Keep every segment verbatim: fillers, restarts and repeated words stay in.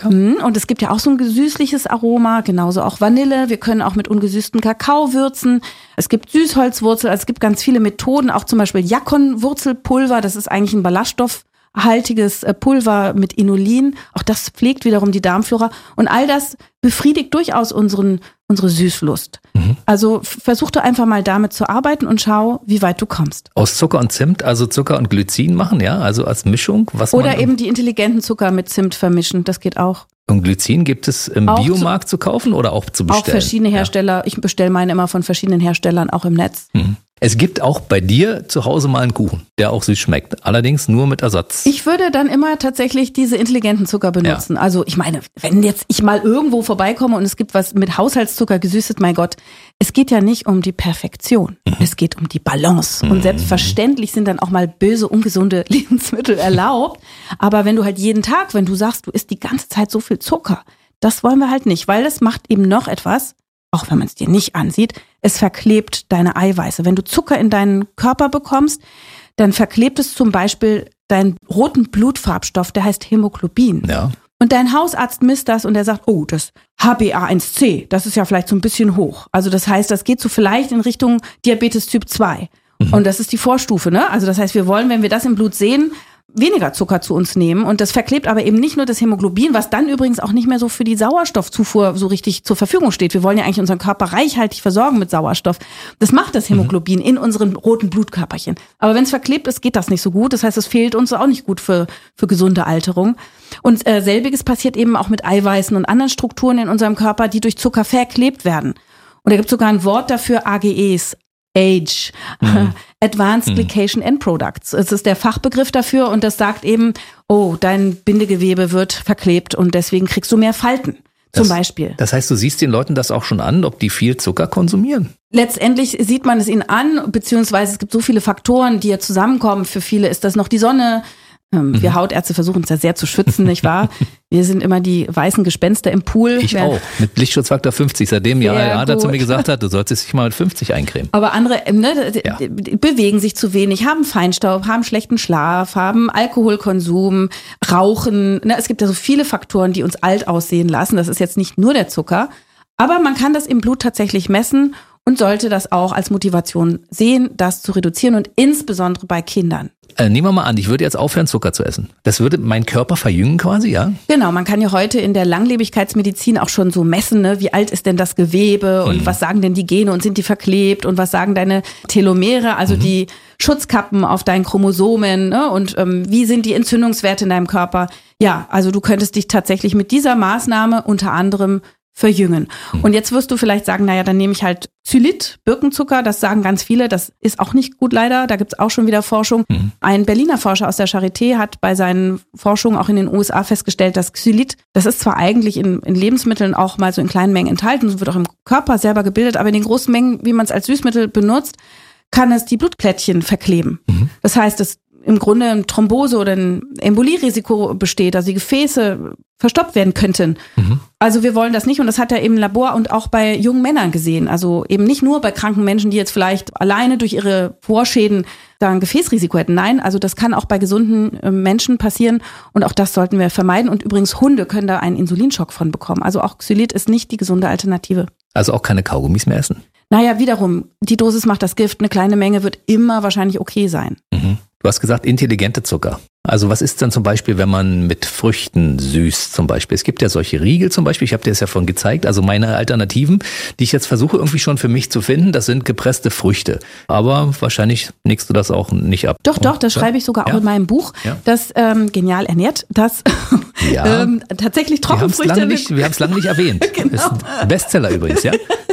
lecker. Und es gibt ja auch so ein süßliches Aroma, genauso auch Vanille. Wir können auch mit ungesüßten Kakao würzen. Es gibt Süßholzwurzel, also es gibt ganz viele Methoden, auch zum Beispiel Yakon-Wurzelpulver. Das ist eigentlich ein ballaststoffhaltiges Pulver mit Inulin. Auch das pflegt wiederum die Darmflora. Und all das befriedigt durchaus unseren, unsere Süßlust. Mhm. Also versuch doch einfach mal damit zu arbeiten und schau, wie weit du kommst. Aus Zucker und Zimt, also Zucker und Glycin machen, ja? Also als Mischung? Was Oder man eben die intelligenten Zucker mit Zimt vermischen, das geht auch. Und Glycin gibt es im Auch Biomarkt zu, zu kaufen oder auch zu bestellen? Auch verschiedene Hersteller. Ja. Ich bestelle meine immer von verschiedenen Herstellern, auch im Netz. Mhm. Es gibt auch bei dir zu Hause mal einen Kuchen, der auch süß schmeckt. Allerdings nur mit Ersatz. Ich würde dann immer tatsächlich diese intelligenten Zucker benutzen. Ja. Also ich meine, wenn jetzt ich mal irgendwo vorbeikomme und es gibt was mit Haushaltszucker gesüßet, mein Gott, es geht ja nicht um die Perfektion. Mhm. Es geht um die Balance. Mhm. Und selbstverständlich sind dann auch mal böse, ungesunde Lebensmittel erlaubt. Aber wenn du halt jeden Tag, wenn du sagst, du isst die ganze Zeit so viel Zucker, das wollen wir halt nicht, weil das macht eben noch etwas, auch wenn man es dir nicht ansieht, es verklebt deine Eiweiße. Wenn du Zucker in deinen Körper bekommst, dann verklebt es zum Beispiel deinen roten Blutfarbstoff, der heißt Hämoglobin. Ja. Und dein Hausarzt misst das und der sagt, oh, das H b A eins C, das ist ja vielleicht so ein bisschen hoch. Also das heißt, das geht so vielleicht in Richtung Diabetes Typ zwei. Mhm. Und das ist die Vorstufe, ne? Also das heißt, wir wollen, wenn wir das im Blut sehen, weniger Zucker zu uns nehmen. Und das verklebt aber eben nicht nur das Hämoglobin, was dann übrigens auch nicht mehr so für die Sauerstoffzufuhr so richtig zur Verfügung steht. Wir wollen ja eigentlich unseren Körper reichhaltig versorgen mit Sauerstoff. Das macht das Hämoglobin mhm. in unseren roten Blutkörperchen. Aber wenn es verklebt ist, geht das nicht so gut. Das heißt, es fehlt uns auch nicht gut für, für gesunde Alterung. Und äh, selbiges passiert eben auch mit Eiweißen und anderen Strukturen in unserem Körper, die durch Zucker verklebt werden. Und da gibt es sogar ein Wort dafür, A G Es. Age, mhm. Advanced mhm. Glycation End Products. Es ist der Fachbegriff dafür und das sagt eben, oh, dein Bindegewebe wird verklebt und deswegen kriegst du mehr Falten, zum das, Beispiel. Das heißt, du siehst den Leuten das auch schon an, ob die viel Zucker konsumieren? Letztendlich sieht man es ihnen an, beziehungsweise es gibt so viele Faktoren, die ja zusammenkommen. Für viele ist das noch die Sonne. Wir mhm. Hautärzte versuchen uns ja sehr zu schützen, nicht wahr? Wir sind immer die weißen Gespenster im Pool. Ich Wer, auch, mit Lichtschutzfaktor fünfzig. Seitdem ja, er dazu mir gesagt hat, du solltest dich mal mit fünfzig eincremen. Aber andere ne, ja. bewegen sich zu wenig, haben Feinstaub, haben schlechten Schlaf, haben Alkoholkonsum, rauchen. Ne, es gibt ja so viele Faktoren, die uns alt aussehen lassen. Das ist jetzt nicht nur der Zucker. Aber man kann das im Blut tatsächlich messen und sollte das auch als Motivation sehen, das zu reduzieren und insbesondere bei Kindern. Äh, nehmen wir mal an, ich würde jetzt aufhören, Zucker zu essen. Das würde meinen Körper verjüngen quasi, ja? Genau, man kann ja heute in der Langlebigkeitsmedizin auch schon so messen, ne? Wie alt ist denn das Gewebe und mhm. was sagen denn die Gene und sind die verklebt und was sagen deine Telomere, also mhm. die Schutzkappen auf deinen Chromosomen, ne? Und ähm, wie sind die Entzündungswerte in deinem Körper? Ja, also du könntest dich tatsächlich mit dieser Maßnahme unter anderem verjüngen. Mhm. Und jetzt wirst du vielleicht sagen, naja, dann nehme ich halt Xylit, Birkenzucker, das sagen ganz viele, das ist auch nicht gut leider, da gibt's auch schon wieder Forschung. Mhm. Ein Berliner Forscher aus der Charité hat bei seinen Forschungen auch in den U S A festgestellt, dass Xylit, das ist zwar eigentlich in, in Lebensmitteln auch mal so in kleinen Mengen enthalten, es wird auch im Körper selber gebildet, aber in den großen Mengen, wie man es als Süßmittel benutzt, kann es die Blutplättchen verkleben. Mhm. Das heißt, es im Grunde ein Thrombose oder ein Embolierisiko besteht, also die Gefäße verstopft werden könnten. Mhm. Also wir wollen das nicht und das hat er im Labor und auch bei jungen Männern gesehen. Also eben nicht nur bei kranken Menschen, die jetzt vielleicht alleine durch ihre Vorschäden da ein Gefäßrisiko hätten. Nein, also das kann auch bei gesunden Menschen passieren und auch das sollten wir vermeiden. Und übrigens Hunde können da einen Insulinschock von bekommen. Also auch Xylit ist nicht die gesunde Alternative. Also auch keine Kaugummis mehr essen? Naja, wiederum, die Dosis macht das Gift. Eine kleine Menge wird immer wahrscheinlich okay sein. Mhm. Du hast gesagt, intelligente Zucker. Also was ist dann zum Beispiel, wenn man mit Früchten süßt zum Beispiel? Es gibt ja solche Riegel zum Beispiel, ich habe dir das ja vorhin gezeigt. Also meine Alternativen, die ich jetzt versuche irgendwie schon für mich zu finden, das sind gepresste Früchte. Aber wahrscheinlich nickst du das auch nicht ab. Doch, doch, das ja? schreibe ich sogar auch ja. in meinem Buch, ja. das ähm, Genial ernährt, das ja. ähm, tatsächlich Trockenfrüchte... Wir haben es lange nicht erwähnt. Genau. Das ist ein Bestseller übrigens, ja?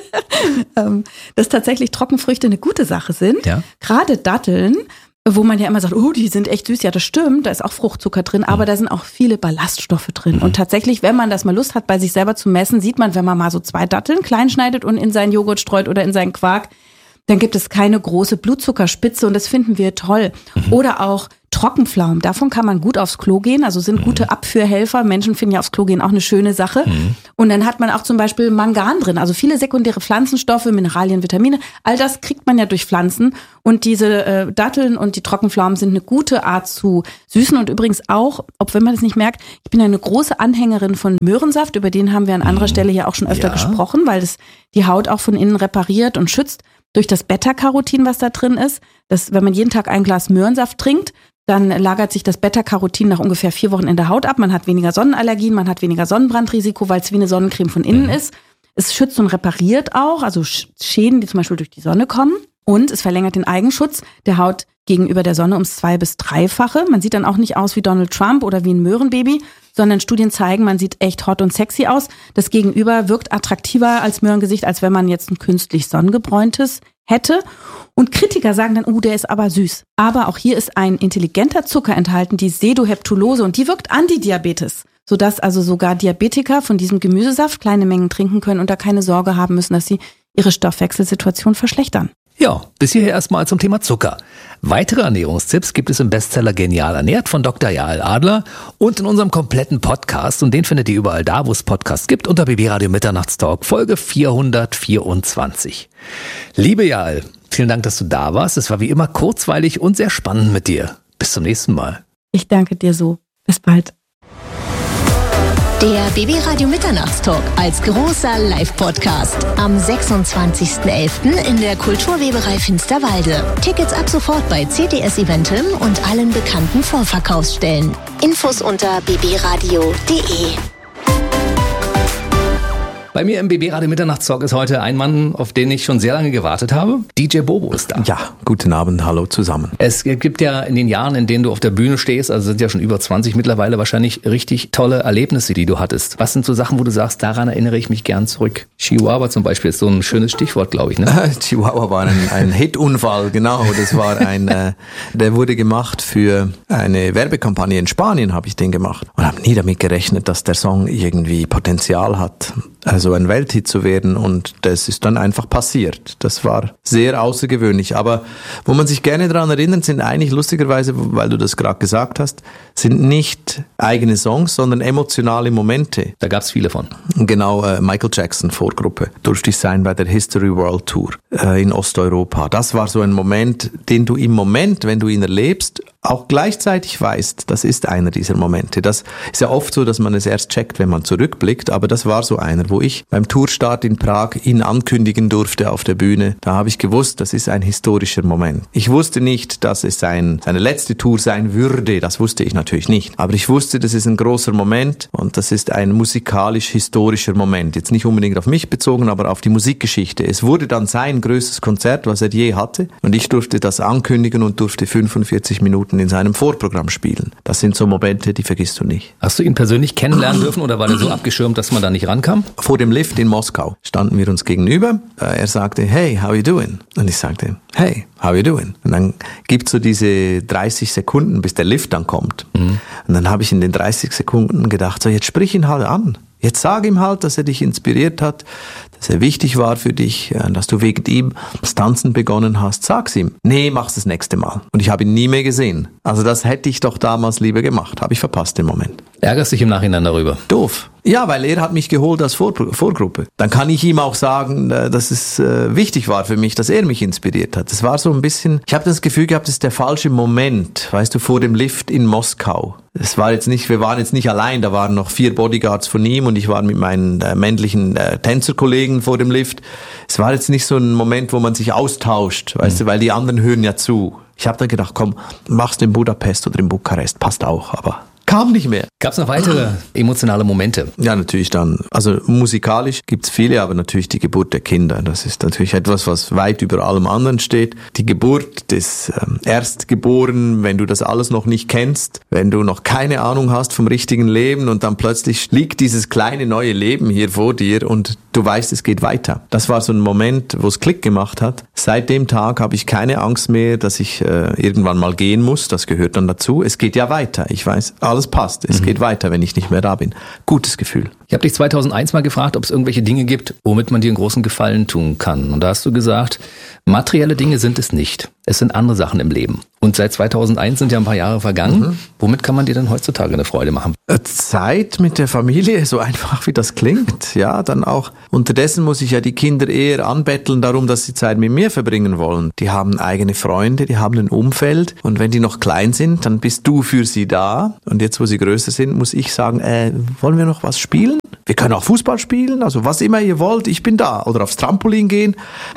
Dass tatsächlich Trockenfrüchte eine gute Sache sind. Ja. Gerade Datteln, wo man ja immer sagt, oh, die sind echt süß. Ja, das stimmt, da ist auch Fruchtzucker drin, aber mhm. da sind auch viele Ballaststoffe drin. Mhm. Und tatsächlich, wenn man das mal Lust hat, bei sich selber zu messen, sieht man, wenn man mal so zwei Datteln klein schneidet und in seinen Joghurt streut oder in seinen Quark, dann gibt es keine große Blutzuckerspitze und das finden wir toll. Mhm. Oder auch Trockenpflaumen, davon kann man gut aufs Klo gehen, also sind mhm. gute Abführhelfer. Menschen finden ja aufs Klo gehen auch eine schöne Sache. Mhm. Und dann hat man auch zum Beispiel Mangan drin, also viele sekundäre Pflanzenstoffe, Mineralien, Vitamine, all das kriegt man ja durch Pflanzen. Und diese äh, Datteln und die Trockenpflaumen sind eine gute Art zu süßen und übrigens auch, ob wenn man das nicht merkt, ich bin eine große Anhängerin von Möhrensaft, über den haben wir an anderer Stelle ja auch schon öfter ja. gesprochen, weil das die Haut auch von innen repariert und schützt durch das Beta-Carotin, was da drin ist. Das, wenn man jeden Tag ein Glas Möhrensaft trinkt, dann lagert sich das Beta-Carotin nach ungefähr vier Wochen in der Haut ab. Man hat weniger Sonnenallergien, man hat weniger Sonnenbrandrisiko, weil es wie eine Sonnencreme von innen mhm. ist. Es schützt und repariert auch, also Schäden, die zum Beispiel durch die Sonne kommen. Und es verlängert den Eigenschutz der Haut gegenüber der Sonne ums zwei- bis dreifache. Man sieht dann auch nicht aus wie Donald Trump oder wie ein Möhrenbaby, sondern Studien zeigen, man sieht echt hot und sexy aus. Das Gegenüber wirkt attraktiver als Möhrengesicht, als wenn man jetzt ein künstlich sonnengebräuntes hätte. Und Kritiker sagen dann, oh, der ist aber süß. Aber auch hier ist ein intelligenter Zucker enthalten, die Sedoheptulose, und die wirkt Antidiabetes, sodass also sogar Diabetiker von diesem Gemüsesaft kleine Mengen trinken können und da keine Sorge haben müssen, dass sie ihre Stoffwechselsituation verschlechtern. Ja, bis hierher erstmal zum Thema Zucker. Weitere Ernährungstipps gibt es im Bestseller Genial ernährt von Doktor Jael Adler und in unserem kompletten Podcast, und den findet ihr überall da, wo es Podcasts gibt, unter B B Radio Mitternachtstalk Folge vierhundertvierundzwanzig. Liebe Jael, vielen Dank, dass du da warst. Es war wie immer kurzweilig und sehr spannend mit dir. Bis zum nächsten Mal. Ich danke dir so. Bis bald. Der B B Radio Mitternachtstalk als großer Live-Podcast am sechsundzwanzigsten elften in der Kulturweberei Finsterwalde. Tickets ab sofort bei C T S Eventim und allen bekannten Vorverkaufsstellen. Infos unter b b radio punkt d e. Bei mir im B B Radio Mitternachtstalk ist heute ein Mann, auf den ich schon sehr lange gewartet habe. D J Bobo ist da. Ja, guten Abend, hallo zusammen. Es gibt ja in den Jahren, in denen du auf der Bühne stehst, also sind ja schon über zwanzig mittlerweile, wahrscheinlich richtig tolle Erlebnisse, die du hattest. Was sind so Sachen, wo du sagst, daran erinnere ich mich gern zurück? Chihuahua zum Beispiel ist so ein schönes Stichwort, glaube ich, ne? Chihuahua war ein, ein Hit-Unfall, genau. Das war ein, äh, der wurde gemacht für eine Werbekampagne in Spanien, habe ich den gemacht. Und habe nie damit gerechnet, dass der Song irgendwie Potenzial hat, also ein Welthit zu werden, und das ist dann einfach passiert. Das war sehr außergewöhnlich, aber wo man sich gerne daran erinnert, sind eigentlich lustigerweise, weil du das gerade gesagt hast, sind nicht eigene Songs, sondern emotionale Momente. Da gab es viele von. Genau, äh, Michael Jackson, Vorgruppe, durfte ich sein bei der History World Tour äh, in Osteuropa. Das war so ein Moment, den du im Moment, wenn du ihn erlebst, auch gleichzeitig weißt, das ist einer dieser Momente. Das ist ja oft so, dass man es erst checkt, wenn man zurückblickt, aber das war so einer, wo ich beim Tourstart in Prag ihn ankündigen durfte auf der Bühne. Da habe ich gewusst, das ist ein historischer Moment. Ich wusste nicht, dass es ein, seine letzte Tour sein würde, das wusste ich natürlich nicht. Aber ich wusste, das ist ein großer Moment und das ist ein musikalisch-historischer Moment. Jetzt nicht unbedingt auf mich bezogen, aber auf die Musikgeschichte. Es wurde dann sein größtes Konzert, was er je hatte, und ich durfte das ankündigen und durfte fünfundvierzig Minuten in seinem Vorprogramm spielen. Das sind so Momente, die vergisst du nicht. Hast du ihn persönlich kennenlernen dürfen oder war der so abgeschirmt, dass man da nicht rankam? Vor dem Lift in Moskau standen wir uns gegenüber. Er sagte, hey, how you doing? Und ich sagte, hey, how you doing? Und dann gibt's so diese dreißig Sekunden, bis der Lift dann kommt. Mhm. Und dann habe ich in den dreißig Sekunden gedacht, so jetzt sprich ihn halt an. Jetzt sag ihm halt, dass er dich inspiriert hat, dass er wichtig war für dich, dass du wegen ihm das Tanzen begonnen hast. Sag's ihm. Nee, mach's das nächste Mal. Und ich habe ihn nie mehr gesehen. Also das hätte ich doch damals lieber gemacht. Habe ich verpasst den Moment. Ärgerst dich im Nachhinein darüber? Doof. Ja, weil er hat mich geholt als Vor- Vorgruppe. Dann kann ich ihm auch sagen, dass es äh, wichtig war für mich, dass er mich inspiriert hat. Das war so ein bisschen, ich habe das Gefühl gehabt, das ist der falsche Moment, weißt du, vor dem Lift in Moskau. Es war jetzt nicht, wir waren jetzt nicht allein, da waren noch vier Bodyguards von ihm und ich war mit meinen äh, männlichen äh, Tänzerkollegen vor dem Lift. Es war jetzt nicht so ein Moment, wo man sich austauscht, weißt mhm. du, weil die anderen hören ja zu. Ich habe dann gedacht, komm, mach's in Budapest oder in Bukarest, passt auch, aber kam nicht mehr. Gab es noch weitere emotionale Momente? Ja, natürlich dann. Also musikalisch gibt's viele, aber natürlich die Geburt der Kinder. Das ist natürlich etwas, was weit über allem anderen steht. Die Geburt des ähm, Erstgeborenen, wenn du das alles noch nicht kennst, wenn du noch keine Ahnung hast vom richtigen Leben und dann plötzlich liegt dieses kleine neue Leben hier vor dir und du weißt, es geht weiter. Das war so ein Moment, wo es Klick gemacht hat. Seit dem Tag habe ich keine Angst mehr, dass ich äh, irgendwann mal gehen muss. Das gehört dann dazu. Es geht ja weiter. Ich weiß, alles alles passt. Es mhm. geht weiter, wenn ich nicht mehr da bin. Gutes Gefühl. Ich habe dich zweitausendeins mal gefragt, ob es irgendwelche Dinge gibt, womit man dir einen großen Gefallen tun kann. Und da hast du gesagt, materielle Dinge sind es nicht. Es sind andere Sachen im Leben. Und seit zweitausendeins sind ja ein paar Jahre vergangen. Mhm. Womit kann man dir denn heutzutage eine Freude machen? Zeit mit der Familie, so einfach wie das klingt. Ja, dann auch. Unterdessen muss ich ja die Kinder eher anbetteln darum, dass sie Zeit mit mir verbringen wollen. Die haben eigene Freunde, die haben ein Umfeld. Und wenn die noch klein sind, dann bist du für sie da. Und jetzt, wo sie größer sind, muss ich sagen, äh, wollen wir noch was spielen? Wir können auch Fußball spielen, also was immer ihr wollt, ich bin da. Oder aufs Trampolin gehen.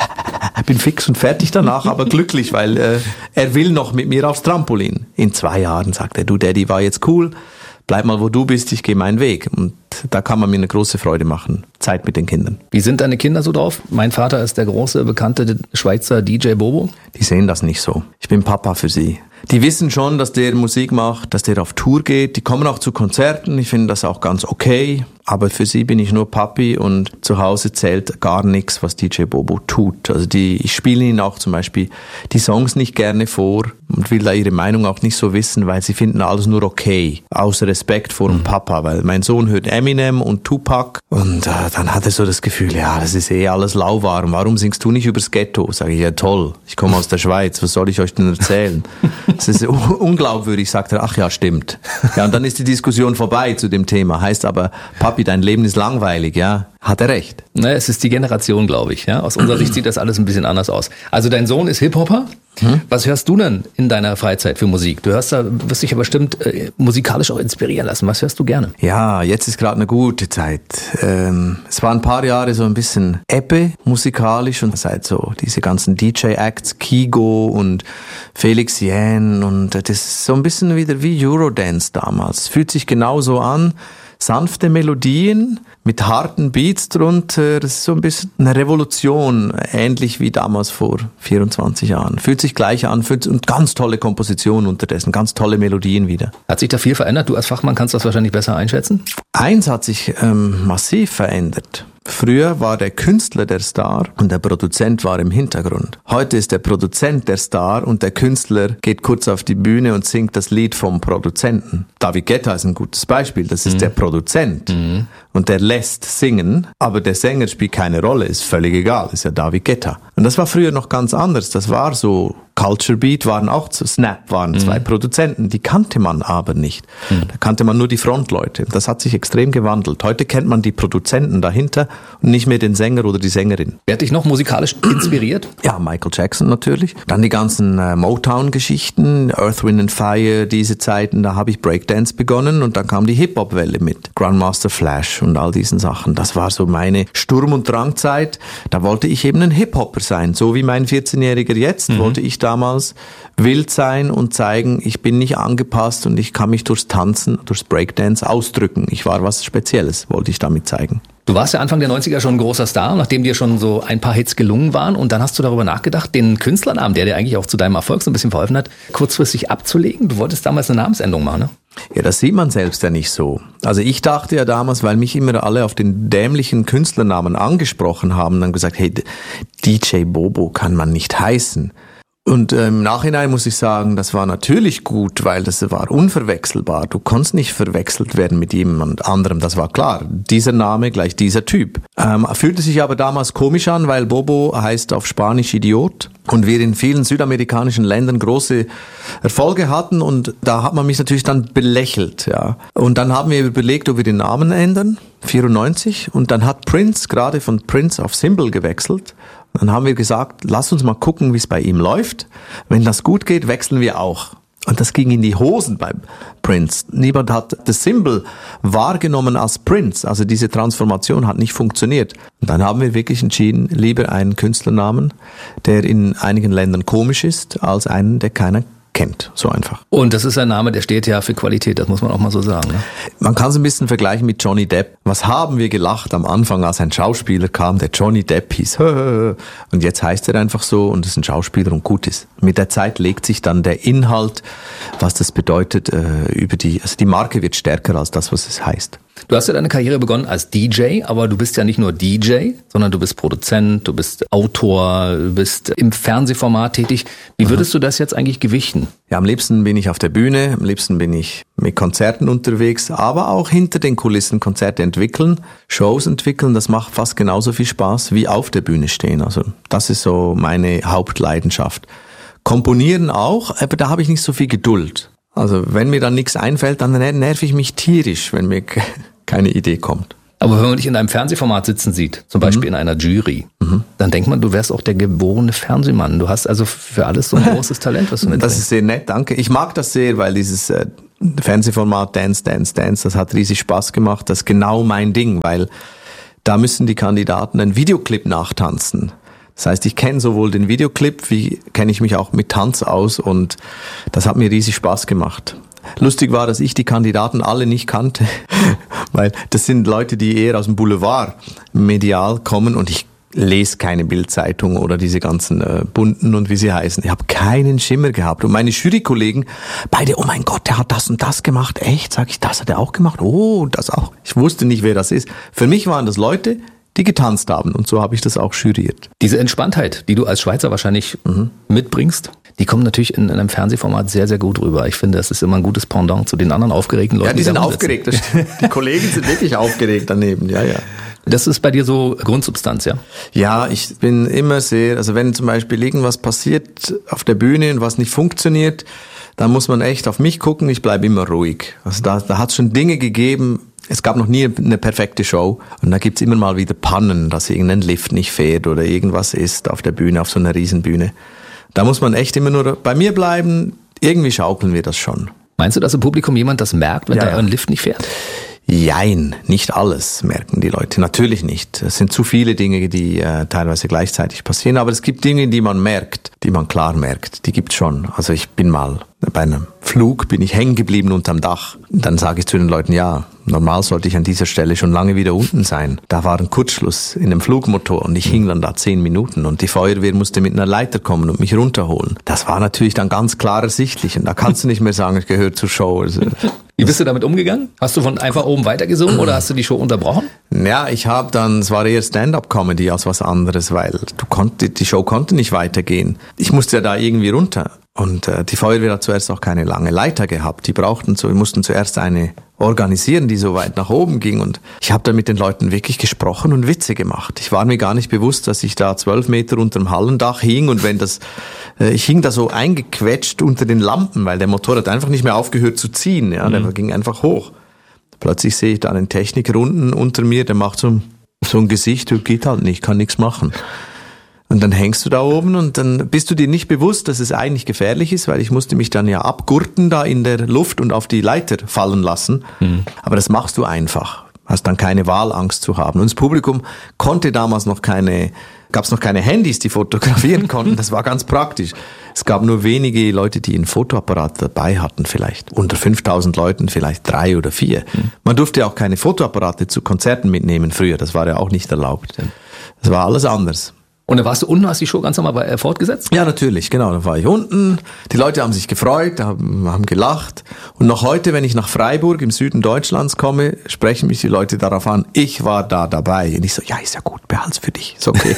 Ich bin fix und fertig danach, aber glücklich, weil äh, er will noch mit mir aufs Trampolin. In zwei Jahren sagt er, du Daddy, war jetzt cool, bleib mal wo du bist, ich gehe meinen Weg. Und da kann man mir eine große Freude machen, Zeit mit den Kindern. Wie sind deine Kinder so drauf? Mein Vater ist der große, bekannte Schweizer D J Bobo. Die sehen das nicht so. Ich bin Papa für sie. Die wissen schon, dass der Musik macht, dass der auf Tour geht. Die kommen auch zu Konzerten. Ich finde das auch ganz okay. Aber für sie bin ich nur Papi und zu Hause zählt gar nichts, was D J Bobo tut. Also die, ich spiele ihnen auch zum Beispiel die Songs nicht gerne vor und will da ihre Meinung auch nicht so wissen, weil sie finden alles nur okay. Aus Respekt vor dem mhm. Papa, weil mein Sohn hört Eminem und Tupac und äh, dann hat er so das Gefühl, ja, das ist eh alles lauwarm. Warum singst du nicht übers Ghetto? Sag ich, ja toll, ich komme aus der Schweiz, was soll ich euch denn erzählen? Das ist unglaubwürdig, sagt er, ach ja, stimmt. Ja, und dann ist die Diskussion vorbei zu dem Thema. Heißt aber, Papi, dein Leben ist langweilig, ja? Hat er recht. Na, es ist die Generation, glaube ich. Ja? Aus unserer Sicht sieht das alles ein bisschen anders aus. Also dein Sohn ist Hip-Hopper. Hm? Was hörst du denn in deiner Freizeit für Musik? Du hörst da, wirst dich ja bestimmt äh, musikalisch auch inspirieren lassen. Was hörst du gerne? Ja, jetzt ist gerade eine gute Zeit. Ähm, es war ein paar Jahre so ein bisschen Ebbe musikalisch und seit so diese ganzen D J-Acts, Kygo und Felix Jähn und das ist so ein bisschen wieder wie Eurodance damals. Es fühlt sich genauso an. Sanfte Melodien mit harten Beats drunter, das ist so ein bisschen eine Revolution, ähnlich wie damals vor vierundzwanzig Jahren. Fühlt sich gleich an, fühlt, und ganz tolle Kompositionen unterdessen, ganz tolle Melodien wieder. Hat sich da viel verändert? Du als Fachmann kannst das wahrscheinlich besser einschätzen? Eins hat sich ähm, massiv verändert. Früher war der Künstler der Star und der Produzent war im Hintergrund. Heute ist der Produzent der Star und der Künstler geht kurz auf die Bühne und singt das Lied vom Produzenten. David Guetta ist ein gutes Beispiel. Das ist mhm. der Produzent mhm. und der lässt singen, aber der Sänger spielt keine Rolle, ist völlig egal, ist ja David Guetta. Und das war früher noch ganz anders. Das war so, Culture Beat waren auch zu, Snap waren zwei mhm. Produzenten, die kannte man aber nicht. Mhm. Da kannte man nur die Frontleute. Das hat sich extrem gewandelt. Heute kennt man die Produzenten dahinter und nicht mehr den Sänger oder die Sängerin. Wer hat dich noch musikalisch inspiriert? Ja, Michael Jackson natürlich. Dann die ganzen äh, Motown-Geschichten, Earth, Wind and Fire, diese Zeiten, da habe ich Breakdance begonnen und dann kam die Hip-Hop-Welle mit Grandmaster Flash und all diesen Sachen. Das war so meine Sturm- und Drangzeit. Da wollte ich eben ein Hip-Hopper sein. So wie mein vierzehnjähriger jetzt mhm. wollte ich damals wild sein und zeigen, ich bin nicht angepasst und ich kann mich durchs Tanzen, durchs Breakdance ausdrücken. Ich war was Spezielles, wollte ich damit zeigen. Du warst ja Anfang der neunziger schon ein großer Star, nachdem dir schon so ein paar Hits gelungen waren und dann hast du darüber nachgedacht, den Künstlernamen, der dir eigentlich auch zu deinem Erfolg so ein bisschen verholfen hat, kurzfristig abzulegen. Du wolltest damals eine Namensänderung machen, ne? Ja, das sieht man selbst ja nicht so. Also ich dachte ja damals, weil mich immer alle auf den dämlichen Künstlernamen angesprochen haben, dann gesagt, hey, D J Bobo kann man nicht heißen. Und äh, im Nachhinein muss ich sagen, das war natürlich gut, weil das war unverwechselbar. Du konntest nicht verwechselt werden mit jemand anderem, das war klar. Dieser Name gleich dieser Typ. Ähm, fühlte sich aber damals komisch an, weil Bobo heißt auf Spanisch Idiot und wir in vielen südamerikanischen Ländern große Erfolge hatten und da hat man mich natürlich dann belächelt. Ja. Und dann haben wir überlegt, ob wir den Namen ändern, vierundneunzig, und dann hat Prince gerade von Prince auf Symbol gewechselt. Dann haben wir gesagt, lass uns mal gucken, wie es bei ihm läuft. Wenn das gut geht, wechseln wir auch. Und das ging in die Hosen beim Prince. Niemand hat das Symbol wahrgenommen als Prince. Also diese Transformation hat nicht funktioniert. Und dann haben wir wirklich entschieden, lieber einen Künstlernamen, der in einigen Ländern komisch ist, als einen, der keiner kennt. So einfach. Und das ist ein Name, der steht ja für Qualität, das muss man auch mal so sagen. Ne? Man kann es ein bisschen vergleichen mit Johnny Depp. Was haben wir gelacht am Anfang, als ein Schauspieler kam, der Johnny Depp hieß. Und jetzt heißt er einfach so und ist ein Schauspieler und gut ist. Mit der Zeit legt sich dann der Inhalt, was das bedeutet, über die, also die Marke wird stärker als das, was es heißt. Du hast ja deine Karriere begonnen als D J, aber du bist ja nicht nur D J, sondern du bist Produzent, du bist Autor, du bist im Fernsehformat tätig. Wie würdest du das jetzt eigentlich gewichten? Ja, am liebsten bin ich auf der Bühne, am liebsten bin ich mit Konzerten unterwegs, aber auch hinter den Kulissen Konzerte entwickeln, Shows entwickeln, das macht fast genauso viel Spaß wie auf der Bühne stehen. Also das ist so meine Hauptleidenschaft. Komponieren auch, aber da habe ich nicht so viel Geduld. Also wenn mir dann nichts einfällt, dann nerv ich mich tierisch, wenn mir keine Idee kommt. Aber wenn man dich in einem Fernsehformat sitzen sieht, zum Beispiel mhm. in einer Jury, mhm. dann denkt man, du wärst auch der geborene Fernsehmann. Du hast also für alles so ein großes Talent, was du mitbringst. Das ist sehr nett, danke. Ich mag das sehr, weil dieses äh, Fernsehformat Dance, Dance, Dance, das hat riesig Spaß gemacht. Das ist genau mein Ding, weil da müssen die Kandidaten einen Videoclip nachtanzen. Das heißt, ich kenne sowohl den Videoclip, wie kenne ich mich auch mit Tanz aus und das hat mir riesig Spaß gemacht. Lustig war, dass ich die Kandidaten alle nicht kannte, weil das sind Leute, die eher aus dem Boulevard medial kommen und ich lese keine Bildzeitung oder diese ganzen äh, bunten und wie sie heißen. Ich habe keinen Schimmer gehabt. Und meine Jurykollegen, beide, oh mein Gott, der hat das und das gemacht. Echt? Sag ich, das hat er auch gemacht? Oh, das auch. Ich wusste nicht, wer das ist. Für mich waren das Leute, die getanzt haben und so habe ich das auch juriert. Diese Entspanntheit, die du als Schweizer wahrscheinlich mhm. mitbringst, die kommt natürlich in, in einem Fernsehformat sehr, sehr gut rüber. Ich finde, das ist immer ein gutes Pendant zu den anderen aufgeregten Leuten. Ja, die, die sind aufgeregt. Das, die Kollegen sind wirklich aufgeregt daneben, ja, ja. Das ist bei dir so Grundsubstanz, ja? Ja, ich bin immer sehr, also wenn zum Beispiel irgendwas passiert auf der Bühne und was nicht funktioniert, dann muss man echt auf mich gucken, ich bleibe immer ruhig. Also da, da hat es schon Dinge gegeben. Es gab noch nie eine perfekte Show und da gibt's immer mal wieder Pannen, dass irgendein Lift nicht fährt oder irgendwas ist auf der Bühne, auf so einer Riesenbühne. Da muss man echt immer nur bei mir bleiben, irgendwie schaukeln wir das schon. Meinst du, dass im Publikum jemand das merkt, wenn ja, da ja. ein Lift nicht fährt? Jein, nicht alles merken die Leute, natürlich nicht. Es sind zu viele Dinge, die äh, teilweise gleichzeitig passieren, aber es gibt Dinge, die man merkt, die man klar merkt, die gibt's schon. Also ich bin mal bei einem Flug, bin ich hängen geblieben unterm Dach. Dann sage ich zu den Leuten, ja, normal sollte ich an dieser Stelle schon lange wieder unten sein. Da war ein Kurzschluss in dem Flugmotor und ich hing dann da zehn Minuten und die Feuerwehr musste mit einer Leiter kommen und mich runterholen. Das war natürlich dann ganz klar ersichtlich und da kannst du nicht mehr sagen, es gehört zur Show. Also, wie bist du damit umgegangen? Hast du von einfach oben weitergesungen oder hast du die Show unterbrochen? Ja, ich habe dann, es war eher Stand-up-Comedy als was anderes, weil du konnte, die Show konnte nicht weitergehen. Ich musste ja da irgendwie runter. Und äh, die Feuerwehr hat zuerst auch keine lange Leiter gehabt. Die brauchten so, wir mussten zuerst eine organisieren, die so weit nach oben ging. Und ich habe da mit den Leuten wirklich gesprochen und Witze gemacht. Ich war mir gar nicht bewusst, dass ich da zwölf Meter unterm Hallendach hing und wenn das, äh, ich hing da so eingequetscht unter den Lampen, weil der Motor hat einfach nicht mehr aufgehört zu ziehen. Ja, der mhm. ging einfach hoch. Plötzlich sehe ich da einen Techniker unten unter mir, der macht so, so ein Gesicht, geht halt nicht, kann nichts machen. Und dann hängst du da oben und dann bist du dir nicht bewusst, dass es eigentlich gefährlich ist, weil ich musste mich dann ja abgurten da in der Luft und auf die Leiter fallen lassen. Mhm. Aber das machst du einfach. Hast dann keine Wahl, Angst zu haben. Und das Publikum konnte damals noch keine, gab es noch keine Handys, die fotografieren konnten. Das war ganz praktisch. Es gab nur wenige Leute, die einen Fotoapparat dabei hatten vielleicht. Unter fünftausend Leuten vielleicht drei oder vier. Mhm. Man durfte auch keine Fotoapparate zu Konzerten mitnehmen früher. Das war ja auch nicht erlaubt. Das war alles anders. Und dann warst du unten, hast die Show ganz normal fortgesetzt? Ja, natürlich, genau. Dann war ich unten. Die Leute haben sich gefreut, haben, haben gelacht. Und noch heute, wenn ich nach Freiburg im Süden Deutschlands komme, sprechen mich die Leute darauf an, ich war da dabei. Und ich so, ja, ist ja gut, behalt's für dich, ist okay.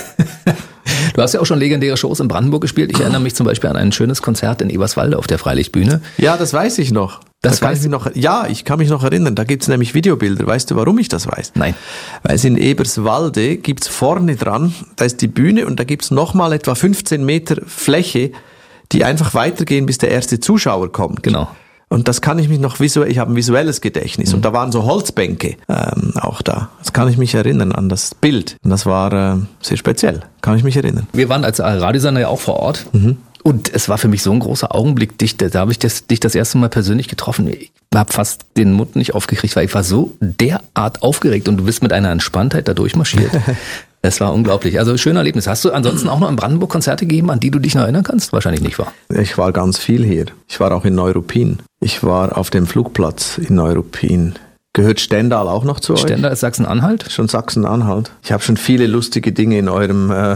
Du hast ja auch schon legendäre Shows in Brandenburg gespielt. Ich erinnere mich zum Beispiel an ein schönes Konzert in Eberswalde auf der Freilichtbühne. Ja, das weiß ich noch. Das da kann ich mich noch, ja, ich kann mich noch erinnern, da gibt's nämlich Videobilder. Weißt du, warum ich das weiß? Nein. Weil es in Eberswalde gibt's vorne dran, da ist die Bühne und da gibt's nochmal etwa fünfzehn Meter Fläche, die einfach weitergehen, bis der erste Zuschauer kommt. Genau. Und das kann ich mich noch visuell, ich habe ein visuelles Gedächtnis mhm. und da waren so Holzbänke ähm, auch da. Das kann ich mich erinnern an das Bild. Und das war äh, sehr speziell, kann ich mich erinnern. Wir waren als Radiosender ja auch vor Ort. Mhm. Und es war für mich so ein großer Augenblick, dich, da habe ich das, dich das erste Mal persönlich getroffen. Ich habe fast den Mund nicht aufgekriegt, weil ich war so derart aufgeregt und du bist mit einer Entspanntheit da durchmarschiert. Das war unglaublich. Also schönes Erlebnis. Hast du ansonsten auch noch in Brandenburg Konzerte gegeben, an die du dich noch erinnern kannst? Wahrscheinlich nicht, wahr? Ich war ganz viel hier. Ich war auch in Neuruppin. Ich war auf dem Flugplatz in Neuruppin. Gehört Stendal auch noch zu euch? Stendal ist Sachsen-Anhalt? Schon Sachsen-Anhalt. Ich habe schon viele lustige Dinge in eurem... Äh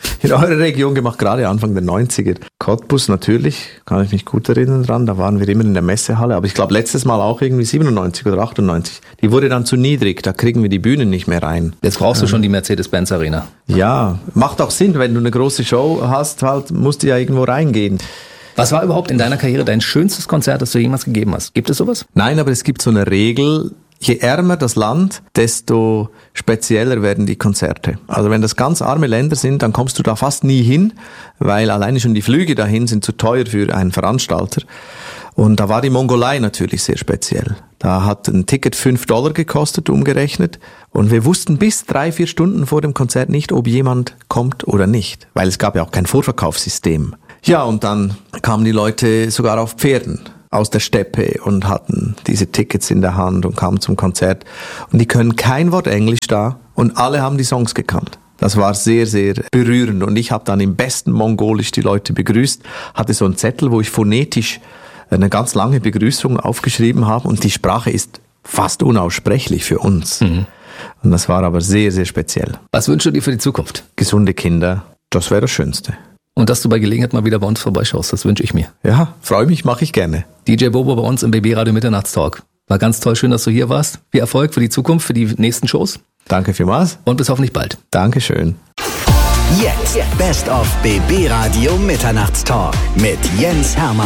in eurer Region gemacht, gerade Anfang der neunziger. Cottbus natürlich, kann ich mich gut erinnern dran, da waren wir immer in der Messehalle, aber ich glaube letztes Mal auch irgendwie siebenundneunzig oder achtundneunzig. Die wurde dann zu niedrig, da kriegen wir die Bühnen nicht mehr rein. Jetzt brauchst du schon die Mercedes-Benz Arena. Ja, macht auch Sinn, wenn du eine große Show hast, halt musst du ja irgendwo reingehen. Was war überhaupt in deiner Karriere dein schönstes Konzert, das du jemals gegeben hast? Gibt es sowas? Nein, aber es gibt so eine Regel, je ärmer das Land, desto spezieller werden die Konzerte. Also wenn das ganz arme Länder sind, dann kommst du da fast nie hin, weil alleine schon die Flüge dahin sind zu teuer für einen Veranstalter. Und da war die Mongolei natürlich sehr speziell. Da hat ein Ticket fünf Dollar gekostet, umgerechnet. Und wir wussten bis drei, vier Stunden vor dem Konzert nicht, ob jemand kommt oder nicht. Weil es gab ja auch kein Vorverkaufssystem. Ja, und dann kamen die Leute sogar auf Pferden aus der Steppe und hatten diese Tickets in der Hand und kamen zum Konzert. Und die können kein Wort Englisch da und alle haben die Songs gekannt. Das war sehr, sehr berührend. Und ich habe dann im besten Mongolisch die Leute begrüßt, hatte so einen Zettel, wo ich phonetisch eine ganz lange Begrüßung aufgeschrieben habe. Und die Sprache ist fast unaussprechlich für uns. Mhm. Und das war aber sehr, sehr speziell. Was wünschst du dir für die Zukunft? Gesunde Kinder, das wäre das Schönste. Und dass du bei Gelegenheit mal wieder bei uns vorbeischaust, das wünsche ich mir. Ja, freue mich, mache ich gerne. D J Bobo bei uns im B B Radio Mitternachtstalk. War ganz toll, schön, dass du hier warst. Viel Erfolg für die Zukunft, für die nächsten Shows. Danke vielmals. Und bis hoffentlich bald. Dankeschön. Jetzt Best of B B Radio Mitternachtstalk mit Jens Hermann.